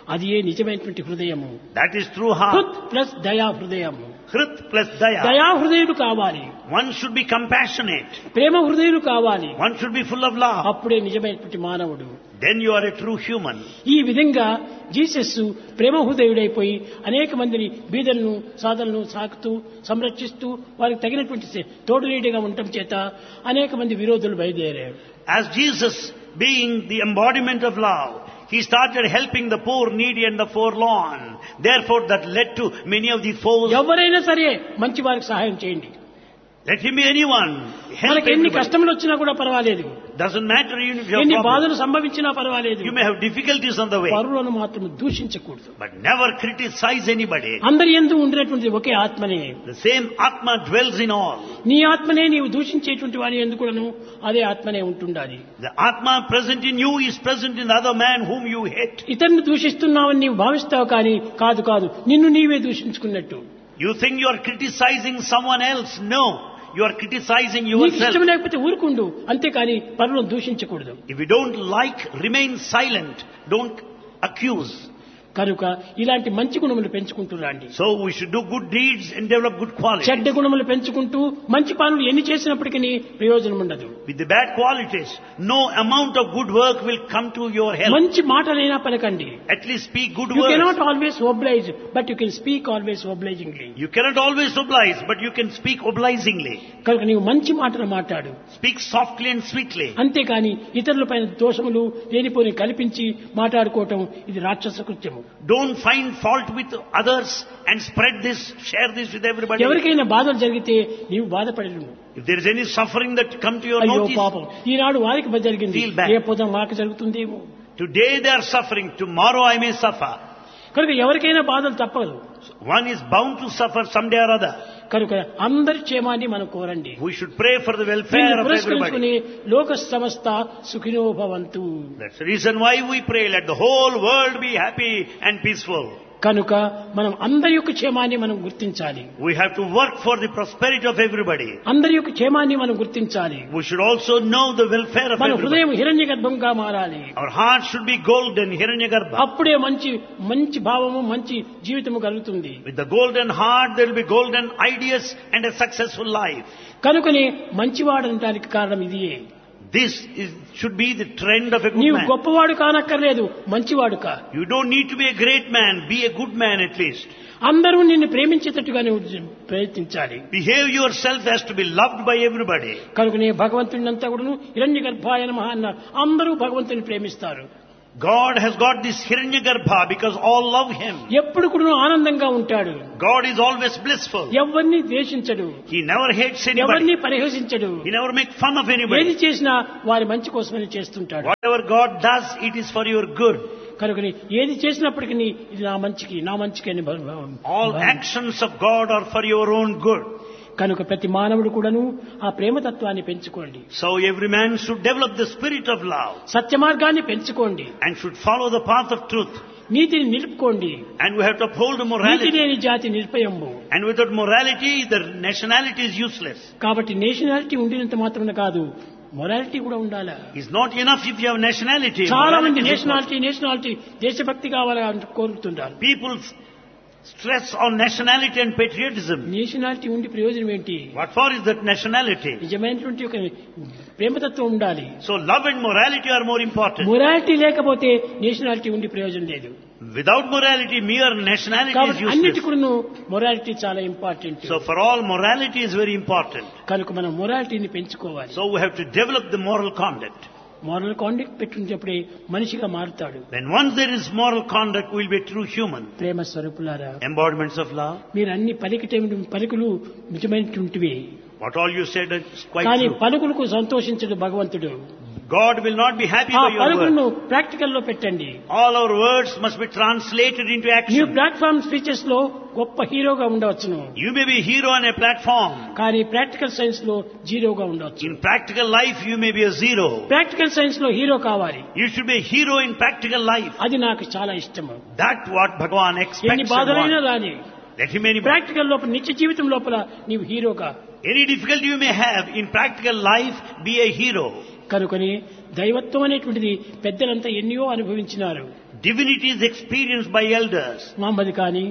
అది ఏ నిజమైనటువంటి హృదయము. That is true heart. హృత్ plus దయా హృదయము. Hrit plus daya. దయా హృదయుడు కావాలి, One should be compassionate. ప్రేమ హృదయుడు కావాలి. One should be full of love. అప్పుడే నిజమైనటువంటి మానవుడు. Then you are a true human. ఈ విధంగా జీసస్ ప్రేమ హృదయుడైపోయి అనేక మందిని బీదలను సాధనలను సాకుతూ సంరక్షిస్తూ వారికి తగినటువంటి తోడు నీడిగా ఉండటం చేత అనేక మంది విరోధులు బయలుదేరారు. As Jesus, being the embodiment of love, he started helping the poor, needy and the forlorn. Therefore that led to many of the foes. ఎవరైనా సరే మంచి వారికి సహాయం చేయండి. Let him be anyone. Help మనకి ఎన్ని everybody. కష్టములు వచ్చినా కూడా పర్వాలేదు, Doesn't matter even if you have ఎన్ని problems. బాధలు సంభవించినా పర్వాలేదు, You may have difficulties on the way. పరులను మాత్రం దూషించకూడదు. But never criticize anybody. అందరి యందు ఉండేటువంటిది ఒకే ఆత్మనే. The same Atma dwells in all. నీ ఆత్మనే నీవు దూషించేటువంటి వారి యందు కూడాను అదే ఆత్మనే ఉంటుండాలి. The Atma present in you is present in the other man whom you hate. ఇతరుని దూషిస్తున్నావని నీవు భావిస్తావు, కానీ కాదు కాదు నిన్ను నీవే దూషించుకున్నట్టు. You think you are criticizing someone else. No. You are criticizing నీకు yourself. ఇష్టం లేకపోతే ఊరుకుండు, అంతేకాని పరులను దూషించకూడదు. If you don't like, remain silent. Don't accuse. కనుక ఇలాంటి మంచి గుణములు పెంచుకుంటూ రండి. So we should do good deeds and develop good qualities. చెడ్డ గుణములు పెంచుకుంటూ మంచి పనులు ఎన్ని చేసినప్పటికీ ప్రయోజనం ఉండదు. With the bad qualities, no amount of good work will come to your help. మంచి మాటలైనా పలకండి. At least speak good You words. cannot always oblige, but you can speak always obligingly. You cannot always oblige, but you can speak obligingly. కనుక నీవు మంచి మాటలు మాట్లాడు, Speak softly and sweetly. అంతేకాని ఇతరులపైన దోషములు లేనిపోని కల్పించి మాట్లాడుకోవటం ఇది రాక్షస కృత్యము. Don't find fault with others and spread this, share this with everybody. ఎవరికైనా బాధలు జరిగితే నీవు బాధపడను. If there is any suffering that come to your అయ్యో notice, పాపం ఈనాడు వారికి జరిగింది, Feel bad. రేపొద్దున మాకు జరుగుతుందేమో. today they are suffering, tomorrow I may suffer. కనుక ఎవరికైనా బాధలు తప్పదు. One is bound to suffer someday or other. కనుక అందరి క్షేమాన్ని మనం కోరండి. We should pray for the welfare దీన్ని of everybody. పురస్కరించుకుని లోక సమస్త సుఖినో భవంతు. That's the reason why we pray, let the whole world be happy and peaceful. కనుక మనం అందరి యొక్క క్షేమాన్ని మనం గుర్తించాలి. We have to work for the prosperity of everybody. అందరి యొక్క క్షేమాన్ని మనం గుర్తించాలి. We should also know the welfare of మన everybody. హృదయం హిరణ్య గర్భంగా మారాలి. Our heart should be golden, Hiranyagarbha. అప్పుడే మంచి మంచి భావము మంచి జీవితము కలుగుతుంది. With the golden heart there will be golden ideas and a successful life. కనుకనే మంచివాడనడానికి కారణం ఇదియే. This is, should be the trend of a good నీవు man. గొప్పవాడు కానక్కర్లేదు, మంచివాడు కా. You don't need to be a great man, be a good man at least. అందరూ నిన్ను ప్రేమించేటట్టుగా నువ్వు ప్రయత్నించాలి. Behave yourself as to be loved by everybody. కనుకనే భగవంతుడినంతా కూడాను హిరణ్య గర్భాయ నమః అన్నారు. అందరూ భగవంతుని ప్రేమిస్తారు. God has got this Hiranyagarbha because all love him. ఎప్పుడు కూడా ఆనందంగా ఉంటాడు. God is always blissful. ఎవరిని ద్వేషించడు, He never hates anybody. ఎవరిని పరిహసించడు. He never makes fun of ఏది anybody. చేసినా వారి మంచి కోసమని చేస్తుంటాడు. Whatever God does, it is for your good. కనుకని ఏది చేసినప్పటికీ ఇది నా మంచికి నా మంచికి అని భావం. All actions of God are for your own good. కనుక ప్రతి మానవుడు కూడాను ఆ ప్రేమతత్వాన్ని పెంచుకోండి. So every man should develop the spirit of love సత్య మార్గాన్ని పెంచుకోండి. and should follow the path of truth. నీతిని నిలుపుకోండి. And we have to uphold NITI morality. లేని జాతి నిర్భయము. And without morality, the nationality is useless. కాబట్టి నేషనాలిటీ ఉండినంత మాత్రమే కాదు, morality కూడా ఉండాలా. It's not enough if you have nationality. చాలా మంది Morality is నేషనాలిటీ నేషనాలిటీ దేశభక్తి కావాలని కోరుతుంటారు. important. People stress on nationality and patriotism. Nationality ఉండి ప్రయోజనం ఏంటి? What for is that nationality? నిజమైనటువంటి ఒక ప్రేమతత్వం ఉండాలి. So love and morality are more important. Morality లేకపోతే నేషనాలిటీ ఉండి ప్రయోజనం లేదు. Without morality, mere nationality is కాబట్టి useless. అన్నిటికూను మొరాలిటీ చాలా important. So for all, morality is very important. కనుక మనం మొరాలిటీని పెంచుకోవాలి. So we have to develop the moral conduct. Moral conduct పెట్టుకునేటప్పుడే మనిషిగా మారుతాడు. When once there is moral conduct, we will be a true human. ప్రేమ స్వరూపులారా, Embodiments of love. మీరు అన్ని పలికితే పలుకులు నిజమైనటువంటివి. What all you said is quite కానీ true. పలుకులకు సంతోషించడు భగవంతుడు. God will not be happy ఆ by your పలుకులను words. ప్రాక్టికల్ లో పెట్టండి. All our words must be translated into new action. Platform speeches లో గొప్ప హీరోగా ఉండవచ్చును, You may be a hero on a platform. కానీ ప్రాక్టికల్ సైన్స్ లో జీరోగా ఉండవచ్చు. In practical life, you may be a zero. Practical science లో hero కావాలి. You should be a hero in practical life. అది నాకు చాలా ఇష్టము. That's what Bhagavan ఎన్ని expects and బాధలైనా wants. రాని Let him any, ప్రాక్టికల్ లోపల నిత్య జీవితం లోపల నీవు హీరోగా. any difficulty you may have in practical life, be a hero. కనుకొని దైవత్వం అనేటువంటిది పెద్దలంతా ఎన్నో అనుభవించినారు. Divinity is experienced by elders. Mohammed కానీ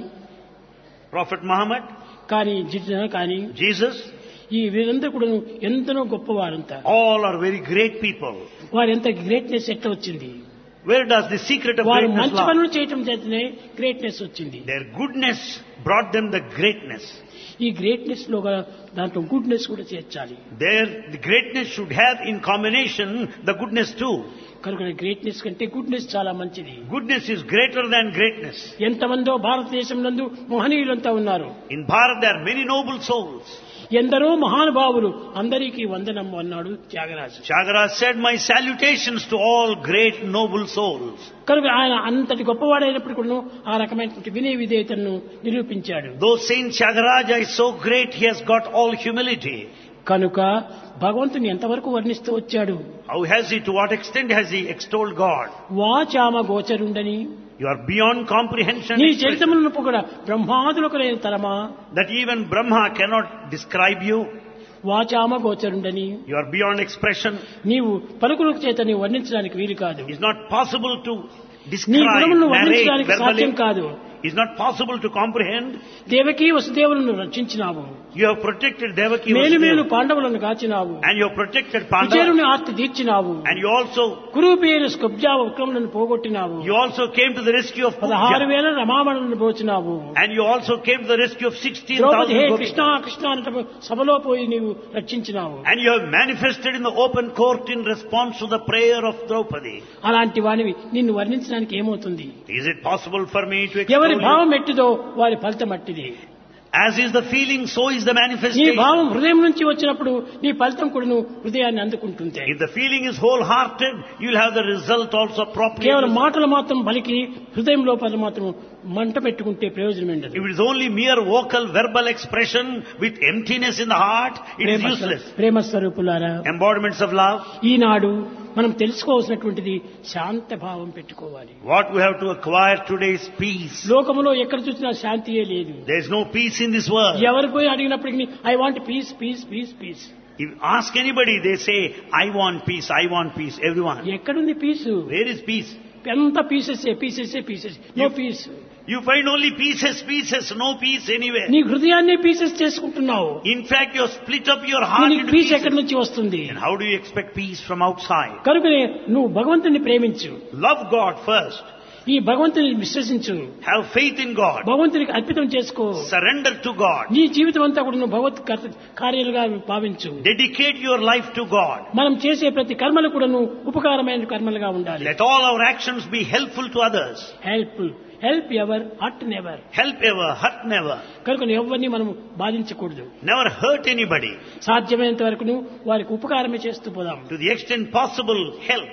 Prophet Muhammad, కానీ జిన్నా కానీ Jesus, ఈ వీరందరూ కూడా ఎంతనో గొప్పవారంతా. all are very great people. వారు ఎంత గ్రేట్నెస్ ఎట్లా వచ్చింది? Where does the secret of వారు greatness మంచి lie? పనులు చేయటం చేతనే గ్రేట్నెస్ వచ్చింది. Their goodness brought them the greatness. ఈ గ్రేట్నెస్ లో గల దాంట్లో గుడ్నెస్ కూడా చేర్చాలి. Their the greatness should have in combination the goodness too. కనుక గ్రేట్నెస్ కంటే గుడ్నెస్ చాలా మంచిది. Goodness is greater than greatness. ఎంతమందో భారతదేశం నందు మహనీయులంతా ఉన్నారు. In Bharat there are many noble souls. ఎందరో మహానుభావులు, అందరికీ వందనం అన్నాడు Tyagaraju. Tyagaraja said, my salutations to all great noble souls. కనుక ఆయన అంతటి గొప్పవాడైనప్పుడు కూడా ఆ రకమైనటువంటి వినయ విధేయతను నిరూపించాడు. Though Saint Tyagaraja is so great, he has got all humility. కనుక భగవంతుని ఎంతవరకు వర్ణిస్తూ వచ్చాడు? How has he, to what extent has he extolled God? వాచామ గోచరుండని, You are beyond comprehension. నీ expression. చరితములను పొగడ బ్రహ్మాదులకు లేని తరమా, That even Brahma cannot describe you. వాచామ గోచరుండని, You are beyond expression. నీవు పలుకుల చేత నీవు వర్ణించడానికి వీలు కాదు. It's not possible to నీ describe, గుణములను narrate వర్ణించడానికి సాధ్యం verbally. కాదు. It's not possible to comprehend. Devaki వసుదేవులను రక్షించినావు, You have protected Devaki మేలు మేలు Vasudeva. పాండవులను కాచినావు, And you have protected Pandava. విజయుని Aarti తీర్చినావు, And you also, కురూపేరు స్కబ్జా విక్రములను పోగొట్టినావు, you also came to the rescue of పదహారు Kubja. వేల రమామణులను పోచినావు, And you also came to the rescue of sixteen Draupadi hey thousand Krishna Gopikas. Krishna అంటే సభలో పోయి నీవు రక్షించినావు. And you have manifested in the open court in response to the prayer of Draupadi. అలాంటి వానివి నిన్ను వర్ణించడానికి ఏమవుతుంది? Is it possible for me to ఎవరి extol భావం you? ఎట్టిదో వారి ఫలితం అట్టిది. As is the feeling, so is the నీ manifestation. భావం హృదయం నుంచి వచ్చినప్పుడు నీ ఫలితం కూడా నువ్వు హృదయాన్ని అందుకుంటుంది. If the feeling is wholehearted, you'll have the result also properly. కేవలం మాటలు మాత్రం బలికి హృదయం లోపల మాత్రం మంట పెట్టుకుంటే ప్రయోజనం ఉండదు. If it is only mere vocal, verbal expression with emptiness in the heart, it is useless. ప్రేమ స్వరూపులారా, Embodiments of love. ఈనాడు మనం తెలుసుకోవాల్సినటువంటిది శాంత భావం పెట్టుకోవాలి. What we have to acquire today is peace. లోకములో ఎక్కడ చూసినా శాంతియే లేదు. There is no peace in this world. ఎవరు పోయి అడిగినప్పటికీ I want peace piece piece piece. If you ask anybody, they say, I want peace, I want peace, everyone. ఎక్కడుంది పీసు? Where is peace? ఎంత pieces pieces pieces no piece. You find only pieces, pieces, no peace anywhere. నీ హృదయాన్ని pieces చేసుకుంటున్నావు. In fact, you have split up your heart నీకు into piece ఎక్కడి pieces. నుంచి వస్తుంది? And how do you expect peace from outside? కనుకనే నువ్వు భగవంతుని ప్రేమించు, Love God first. ఈ భగవంతుని విశ్వసించు, Have faith in God. భగవంతునికి అర్పితం చేసుకో. Surrender to God. నీ జీవితం అంతా కూడా నువ్వు భగవత్ కర్త- కార్యాలుగా భావించు. Dedicate your life to God. మనం చేసే ప్రతి కర్మలు కూడా నువ్వు ఉపకారమైన కర్మలుగా ఉండాలి. Let all our actions be helpful to others. Help help ever hurt never. Help ever, hurt never. కనుక ఎవరిని మనం బాధించకూడదు. Never hurt anybody. సాధ్యమైనంత వరకు నువ్వు వారికి ఉపకారమే చేస్తూ పోదాం. To the extent possible, help.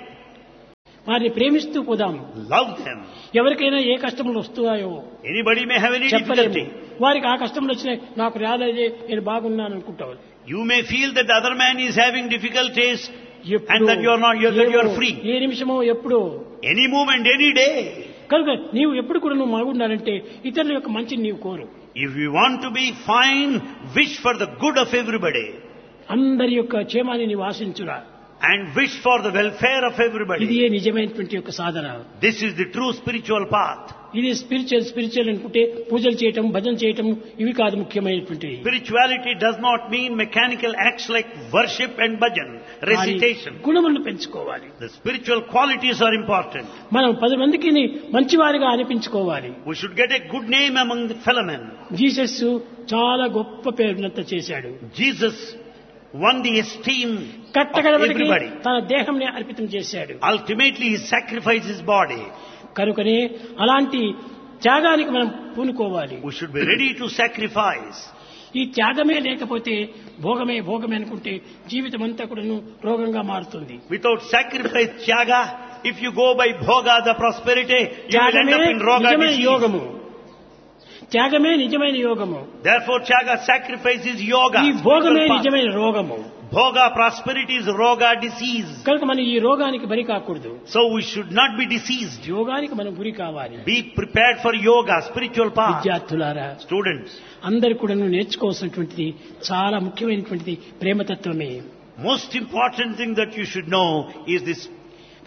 వారిని ప్రేమిస్తూ పోదాం. Love them. ఎవరికైనా ఏ కష్టములు వస్తున్నాయో Anybody may have any చెప్పలేము. difficulty. వారికి ఆ కష్టములు వచ్చినాయి, నాకు రాలేదే, నేను బాగున్నాను అనుకుంటావు. You may feel that the other man is having difficulties ఎప్పుడో, and that you are not, you that you are ఏమో, free. ఏ నిమిషమో ఎప్పుడో. Any moment, any day. కనుక నీవు ఎప్పుడు కూడా నువ్వు బాగుండాలంటే ఇతరుల యొక్క మంచిని నీవు కోరు. If you want to be fine, wish for the good of everybody. అందరి యొక్క క్షేమాన్ని నీవు ఆశించురా. And wish for the welfare of ఇది everybody. ఏ నిజమైనటువంటి యొక్క సాధన. This is the true spiritual path. ఇది స్పిరిచువల్ స్పిరిచువల్ అనుకుంటే పూజలు చేయటం, భజన చేయటం ఇవి కాదు ముఖ్యమైనటువంటివి. Spirituality does not mean mechanical acts like worship and bhajan, recitation. గుణములను పెంచుకోవాలి. The spiritual qualities are important. మనం పది మందికి మంచివారిగా అనిపించుకోవాలి. We should get a good name among the fellow men. Jesus చాలా గొప్ప పేరునంత చేశాడు. Jesus won the esteem of కట్టగడబడికి everybody. తన దేహంని అర్పితం చేశాడు. Ultimately, he sacrificed his body. కనుకనే అలాంటి త్యాగానికి మనం పూనుకోవాలి. We should be ready to sacrifice. ఈ త్యాగమే లేకపోతే భోగమే భోగమే అనుకుంటే జీవితం అంతా కూడా రోగంగా మారుతుంది. Without sacrifice, tyaga, if you go by bhoga, the prosperity, you will end త్యాగమే up in roga నిజమైన disease. యోగము. త్యాగమే నిజమైన యోగము. Therefore, tyaga, sacrifice is yoga. ఈ భోగమే spiritual path. నిజమైన రోగము. Bhoga, prosperity is roga, disease. కనుక మనం ఈ రోగానికి బరి కాకూడదు. So we should not be diseased. యోగానికి మనం గురి కావాలి. Be prepared for yoga, spiritual path. విద్యార్థులారా, Students, అందరు కూడా నేర్చుకోవాల్సినటువంటిది చాలా ముఖ్యమైనటువంటిది ప్రేమతత్వమే. most important thing that you should know is this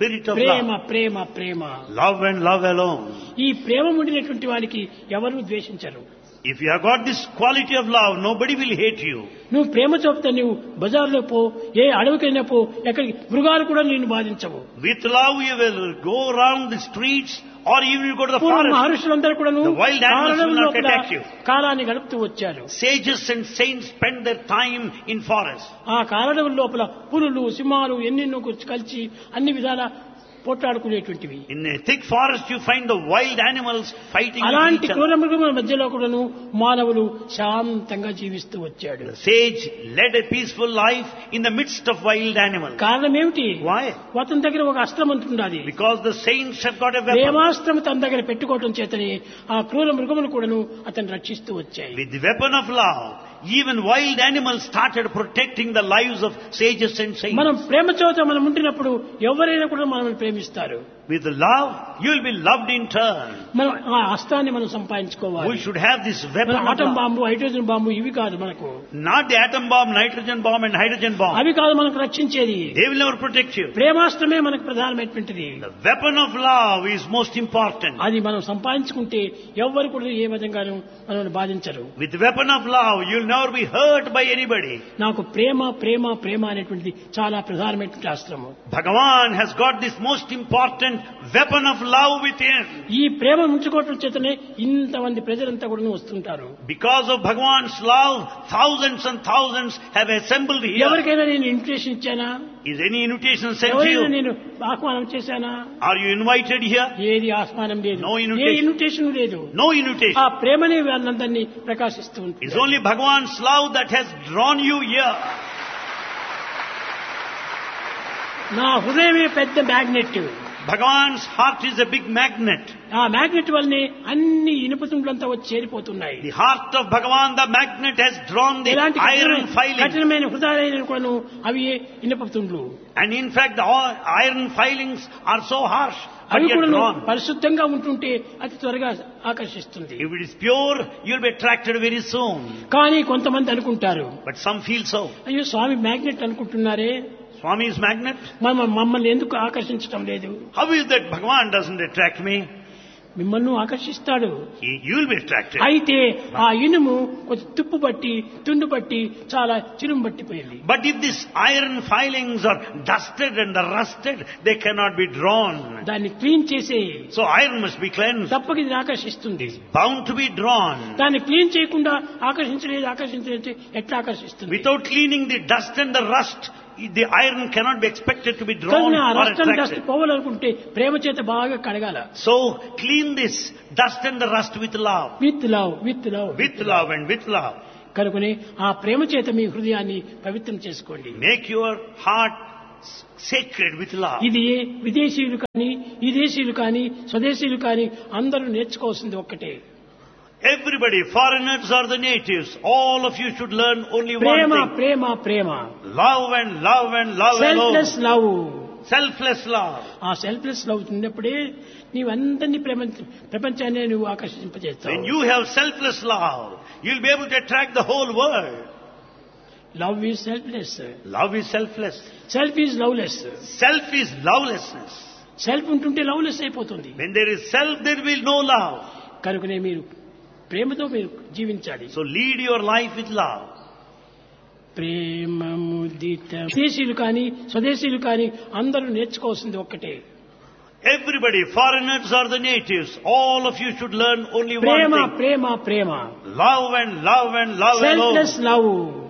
spirit of Prema love. Prema Prema. Love and love alone. ఈ ప్రేమ ఉండినటువంటి వాడికి ఎవరు ద్వేషించరు. If you have got this quality of love, nobody will hate you. నువ్వు ప్రేమ చూపితే నువ్వు బజార్లో పో, ఏ అడవికైనా పో, ఎక్కడికి మృగాలు కూడా నిన్ను బాధించవు. With love you will go around the streets or even you go to the పూర్వ forest. మహర్షులందరూ కూడా The wild animals will not attack you. కాలాన్ని గడుపుతూ వచ్చారు. Sages and saints spend their time in forests. ఆ కాలడవుల లోపల పులులు, సింహాలు ఎన్నెన్నో కలిసి అన్ని విధాల పోట్లాడుకునేటువంటివి. In a thick forest you find the wild animals fighting with అలాంటి each other. క్రూర మృగముల మధ్యలో కూడాను మానవులు శాంతంగా జీవిస్తూ వచ్చాడు. The sage led a peaceful life in the midst of wild animals. కారణం ఏమిటి? Why? అతని దగ్గర ఒక అస్త్రం ఉంటున్నది. Because the saints have got a weapon. ప్రేమాస్త్రం తన దగ్గర పెట్టుకోవటం చేతనే ఆ క్రూర మృగములు కూడాను అతను రక్షిస్తూ వచ్చాయి. With the weapon of love, even wild animals started protecting the lives of sages and saints. మనం ప్రేమ చోత మనం ఉంటున్నప్పుడు ఎవరైనా కూడా మనల్ని ప్రేమిస్తారు. With love, you will be loved in turn. మనం ఆ అస్త్రాన్ని మనం సంపాదించుకోవాలి. We should have this weapon of atom love. Bomb, hydrogen bomb ఇవి కాదు మనకు. Not the atom bomb, nitrogen bomb and hydrogen bomb. అవి కాదు మనకు రక్షించేది. They will never protect you. ప్రేమాస్త్రమే మనకు ప్రధానమైనటువంటిది. The weapon of love is most important. అది మనం సంపాదించుకుంటే ఎవ్వరు కూడా ఏ విధంగానూ మనల్ని బాధించరు. With the weapon of love, you will never be hurt by anybody. నాకు ప్రేమ ప్రేమ ప్రేమ అనేటువంటిది చాలా ప్రధానమైనటువంటి అస్త్రము. Bhagavan has got this most important weapon of love within. ఈ ప్రేమ ఉంచుకోవటం చేతనే ఇంతమంది ప్రజలంతా కూడా వస్తుంటారు. Because of Bhagavan's love, thousands and thousands have assembled here. ఎవరికైనా నేను invitation ఇచ్చానా? Is any invitation sent to ఎవరైనా you? నేను ఆహ్వానం చేశానా? Are you invited here? ఏది ఆహ్వానం లేదు. No ఏ invitation. ఇన్విటేషన్ లేదు. No ఆ invitation. ప్రేమనే వాళ్ళందరినీ ప్రకాశిస్తూ ఉంటుంది. It's only Bhagavan's love that has drawn you here. నా హృదయమే పెద్ద magnet. Bhagavan's heart is a big magnet. ఆ మ్యాగ్నెట్ వల్లనే అన్ని ఇనుప తుండ్లంతా వచ్చి చేరిపోతున్నాయి. The heart of Bhagavan, the magnet, has drawn the ఇలాంటి iron కఠినమైన- filings. కఠినమైన హృదయాలైన కూడాను అవి ఇనుప తుండ్లు. And in fact, the all iron filings are so harsh, but అవి yet కూడా drawn. పరిశుద్ధంగా ఉంటుంటే అతి త్వరగా ఆకర్షిస్తుంది. If it is pure, you'll be attracted very soon. కానీ కొంతమంది అనుకుంటారు, But some feel so. అయ్యో స్వామి మ్యాగ్నెట్ అనుకుంటున్నారే, Swami's magnet? మన మమ్మల్ని ఎందుకు ఆకర్షించడం లేదు? How is that Bhagavan doesn't attract me? మిమ్మల్ని ఆకర్షిస్తాడు. He, you'll be attracted. అయితే ఆ ఇనుము కొంచెం తుప్పు బట్టి తుండు బట్టి చాలా చిరుము పట్టిపోయింది. But if these iron filings are dusted and rusted, they cannot be drawn. దాన్ని క్లీన్ చేసే So iron must be cleansed, తప్పక ఇది ఆకర్షిస్తుంది. bound to be drawn. దాన్ని క్లీన్ చేయకుండా ఆకర్షించలేదు ఆకర్షించలేదు ఎట్లా ఆకర్షిస్తుంది? Without cleaning the dust and the rust, the iron cannot be expected to be drawn కానీ ఆ or rust and dust attracted. పోవాలనుకుంటే ప్రేమ చేత బాగా కడగాల. So clean this dust and the rust with love. With love with love With love and with love. కనుకనే ఆ ప్రేమ చేత మీ హృదయాన్ని పవిత్రం చేసుకోండి. Make your heart sacred with love. ఇది విదేశీయులు కానీ విదేశీయులు కానీ స్వదేశీయులు కానీ అందరూ నేర్చుకోవాల్సింది ఒక్కటే. Everybody, foreigners or the natives, all of you should learn only one Prema thing. Prema Prema Love and love and love selfless alone. Love. Selfless love. ఆ సెల్ఫ్లెస్ లవ్ ఉన్నప్పుడే నీవందరినీ ప్రేమ ప్రపంచాన్ని నువ్వు ఆకర్షింపజేస్తావు. When you have selfless love, you'll be able to attract the whole world. Love is selfless, Love is selfless. Self is loveless. Self is lovelessness. Self ఉంటుంటే loveless అయిపోతుంది. When there is self, there will be no love. కనుకనే మీరు ప్రేమతో మీరు జీవించాలి. So lead your life with love. ప్రేమ ముదిత విదేశీయులు కానీ స్వదేశీయులు కానీ అందరూ నేర్చుకోవాల్సింది ఒక్కటే. Everybody, foreigners or the natives, all of you should learn only one Prema thing. Prema Prema Love and love and love alone. Selfless love.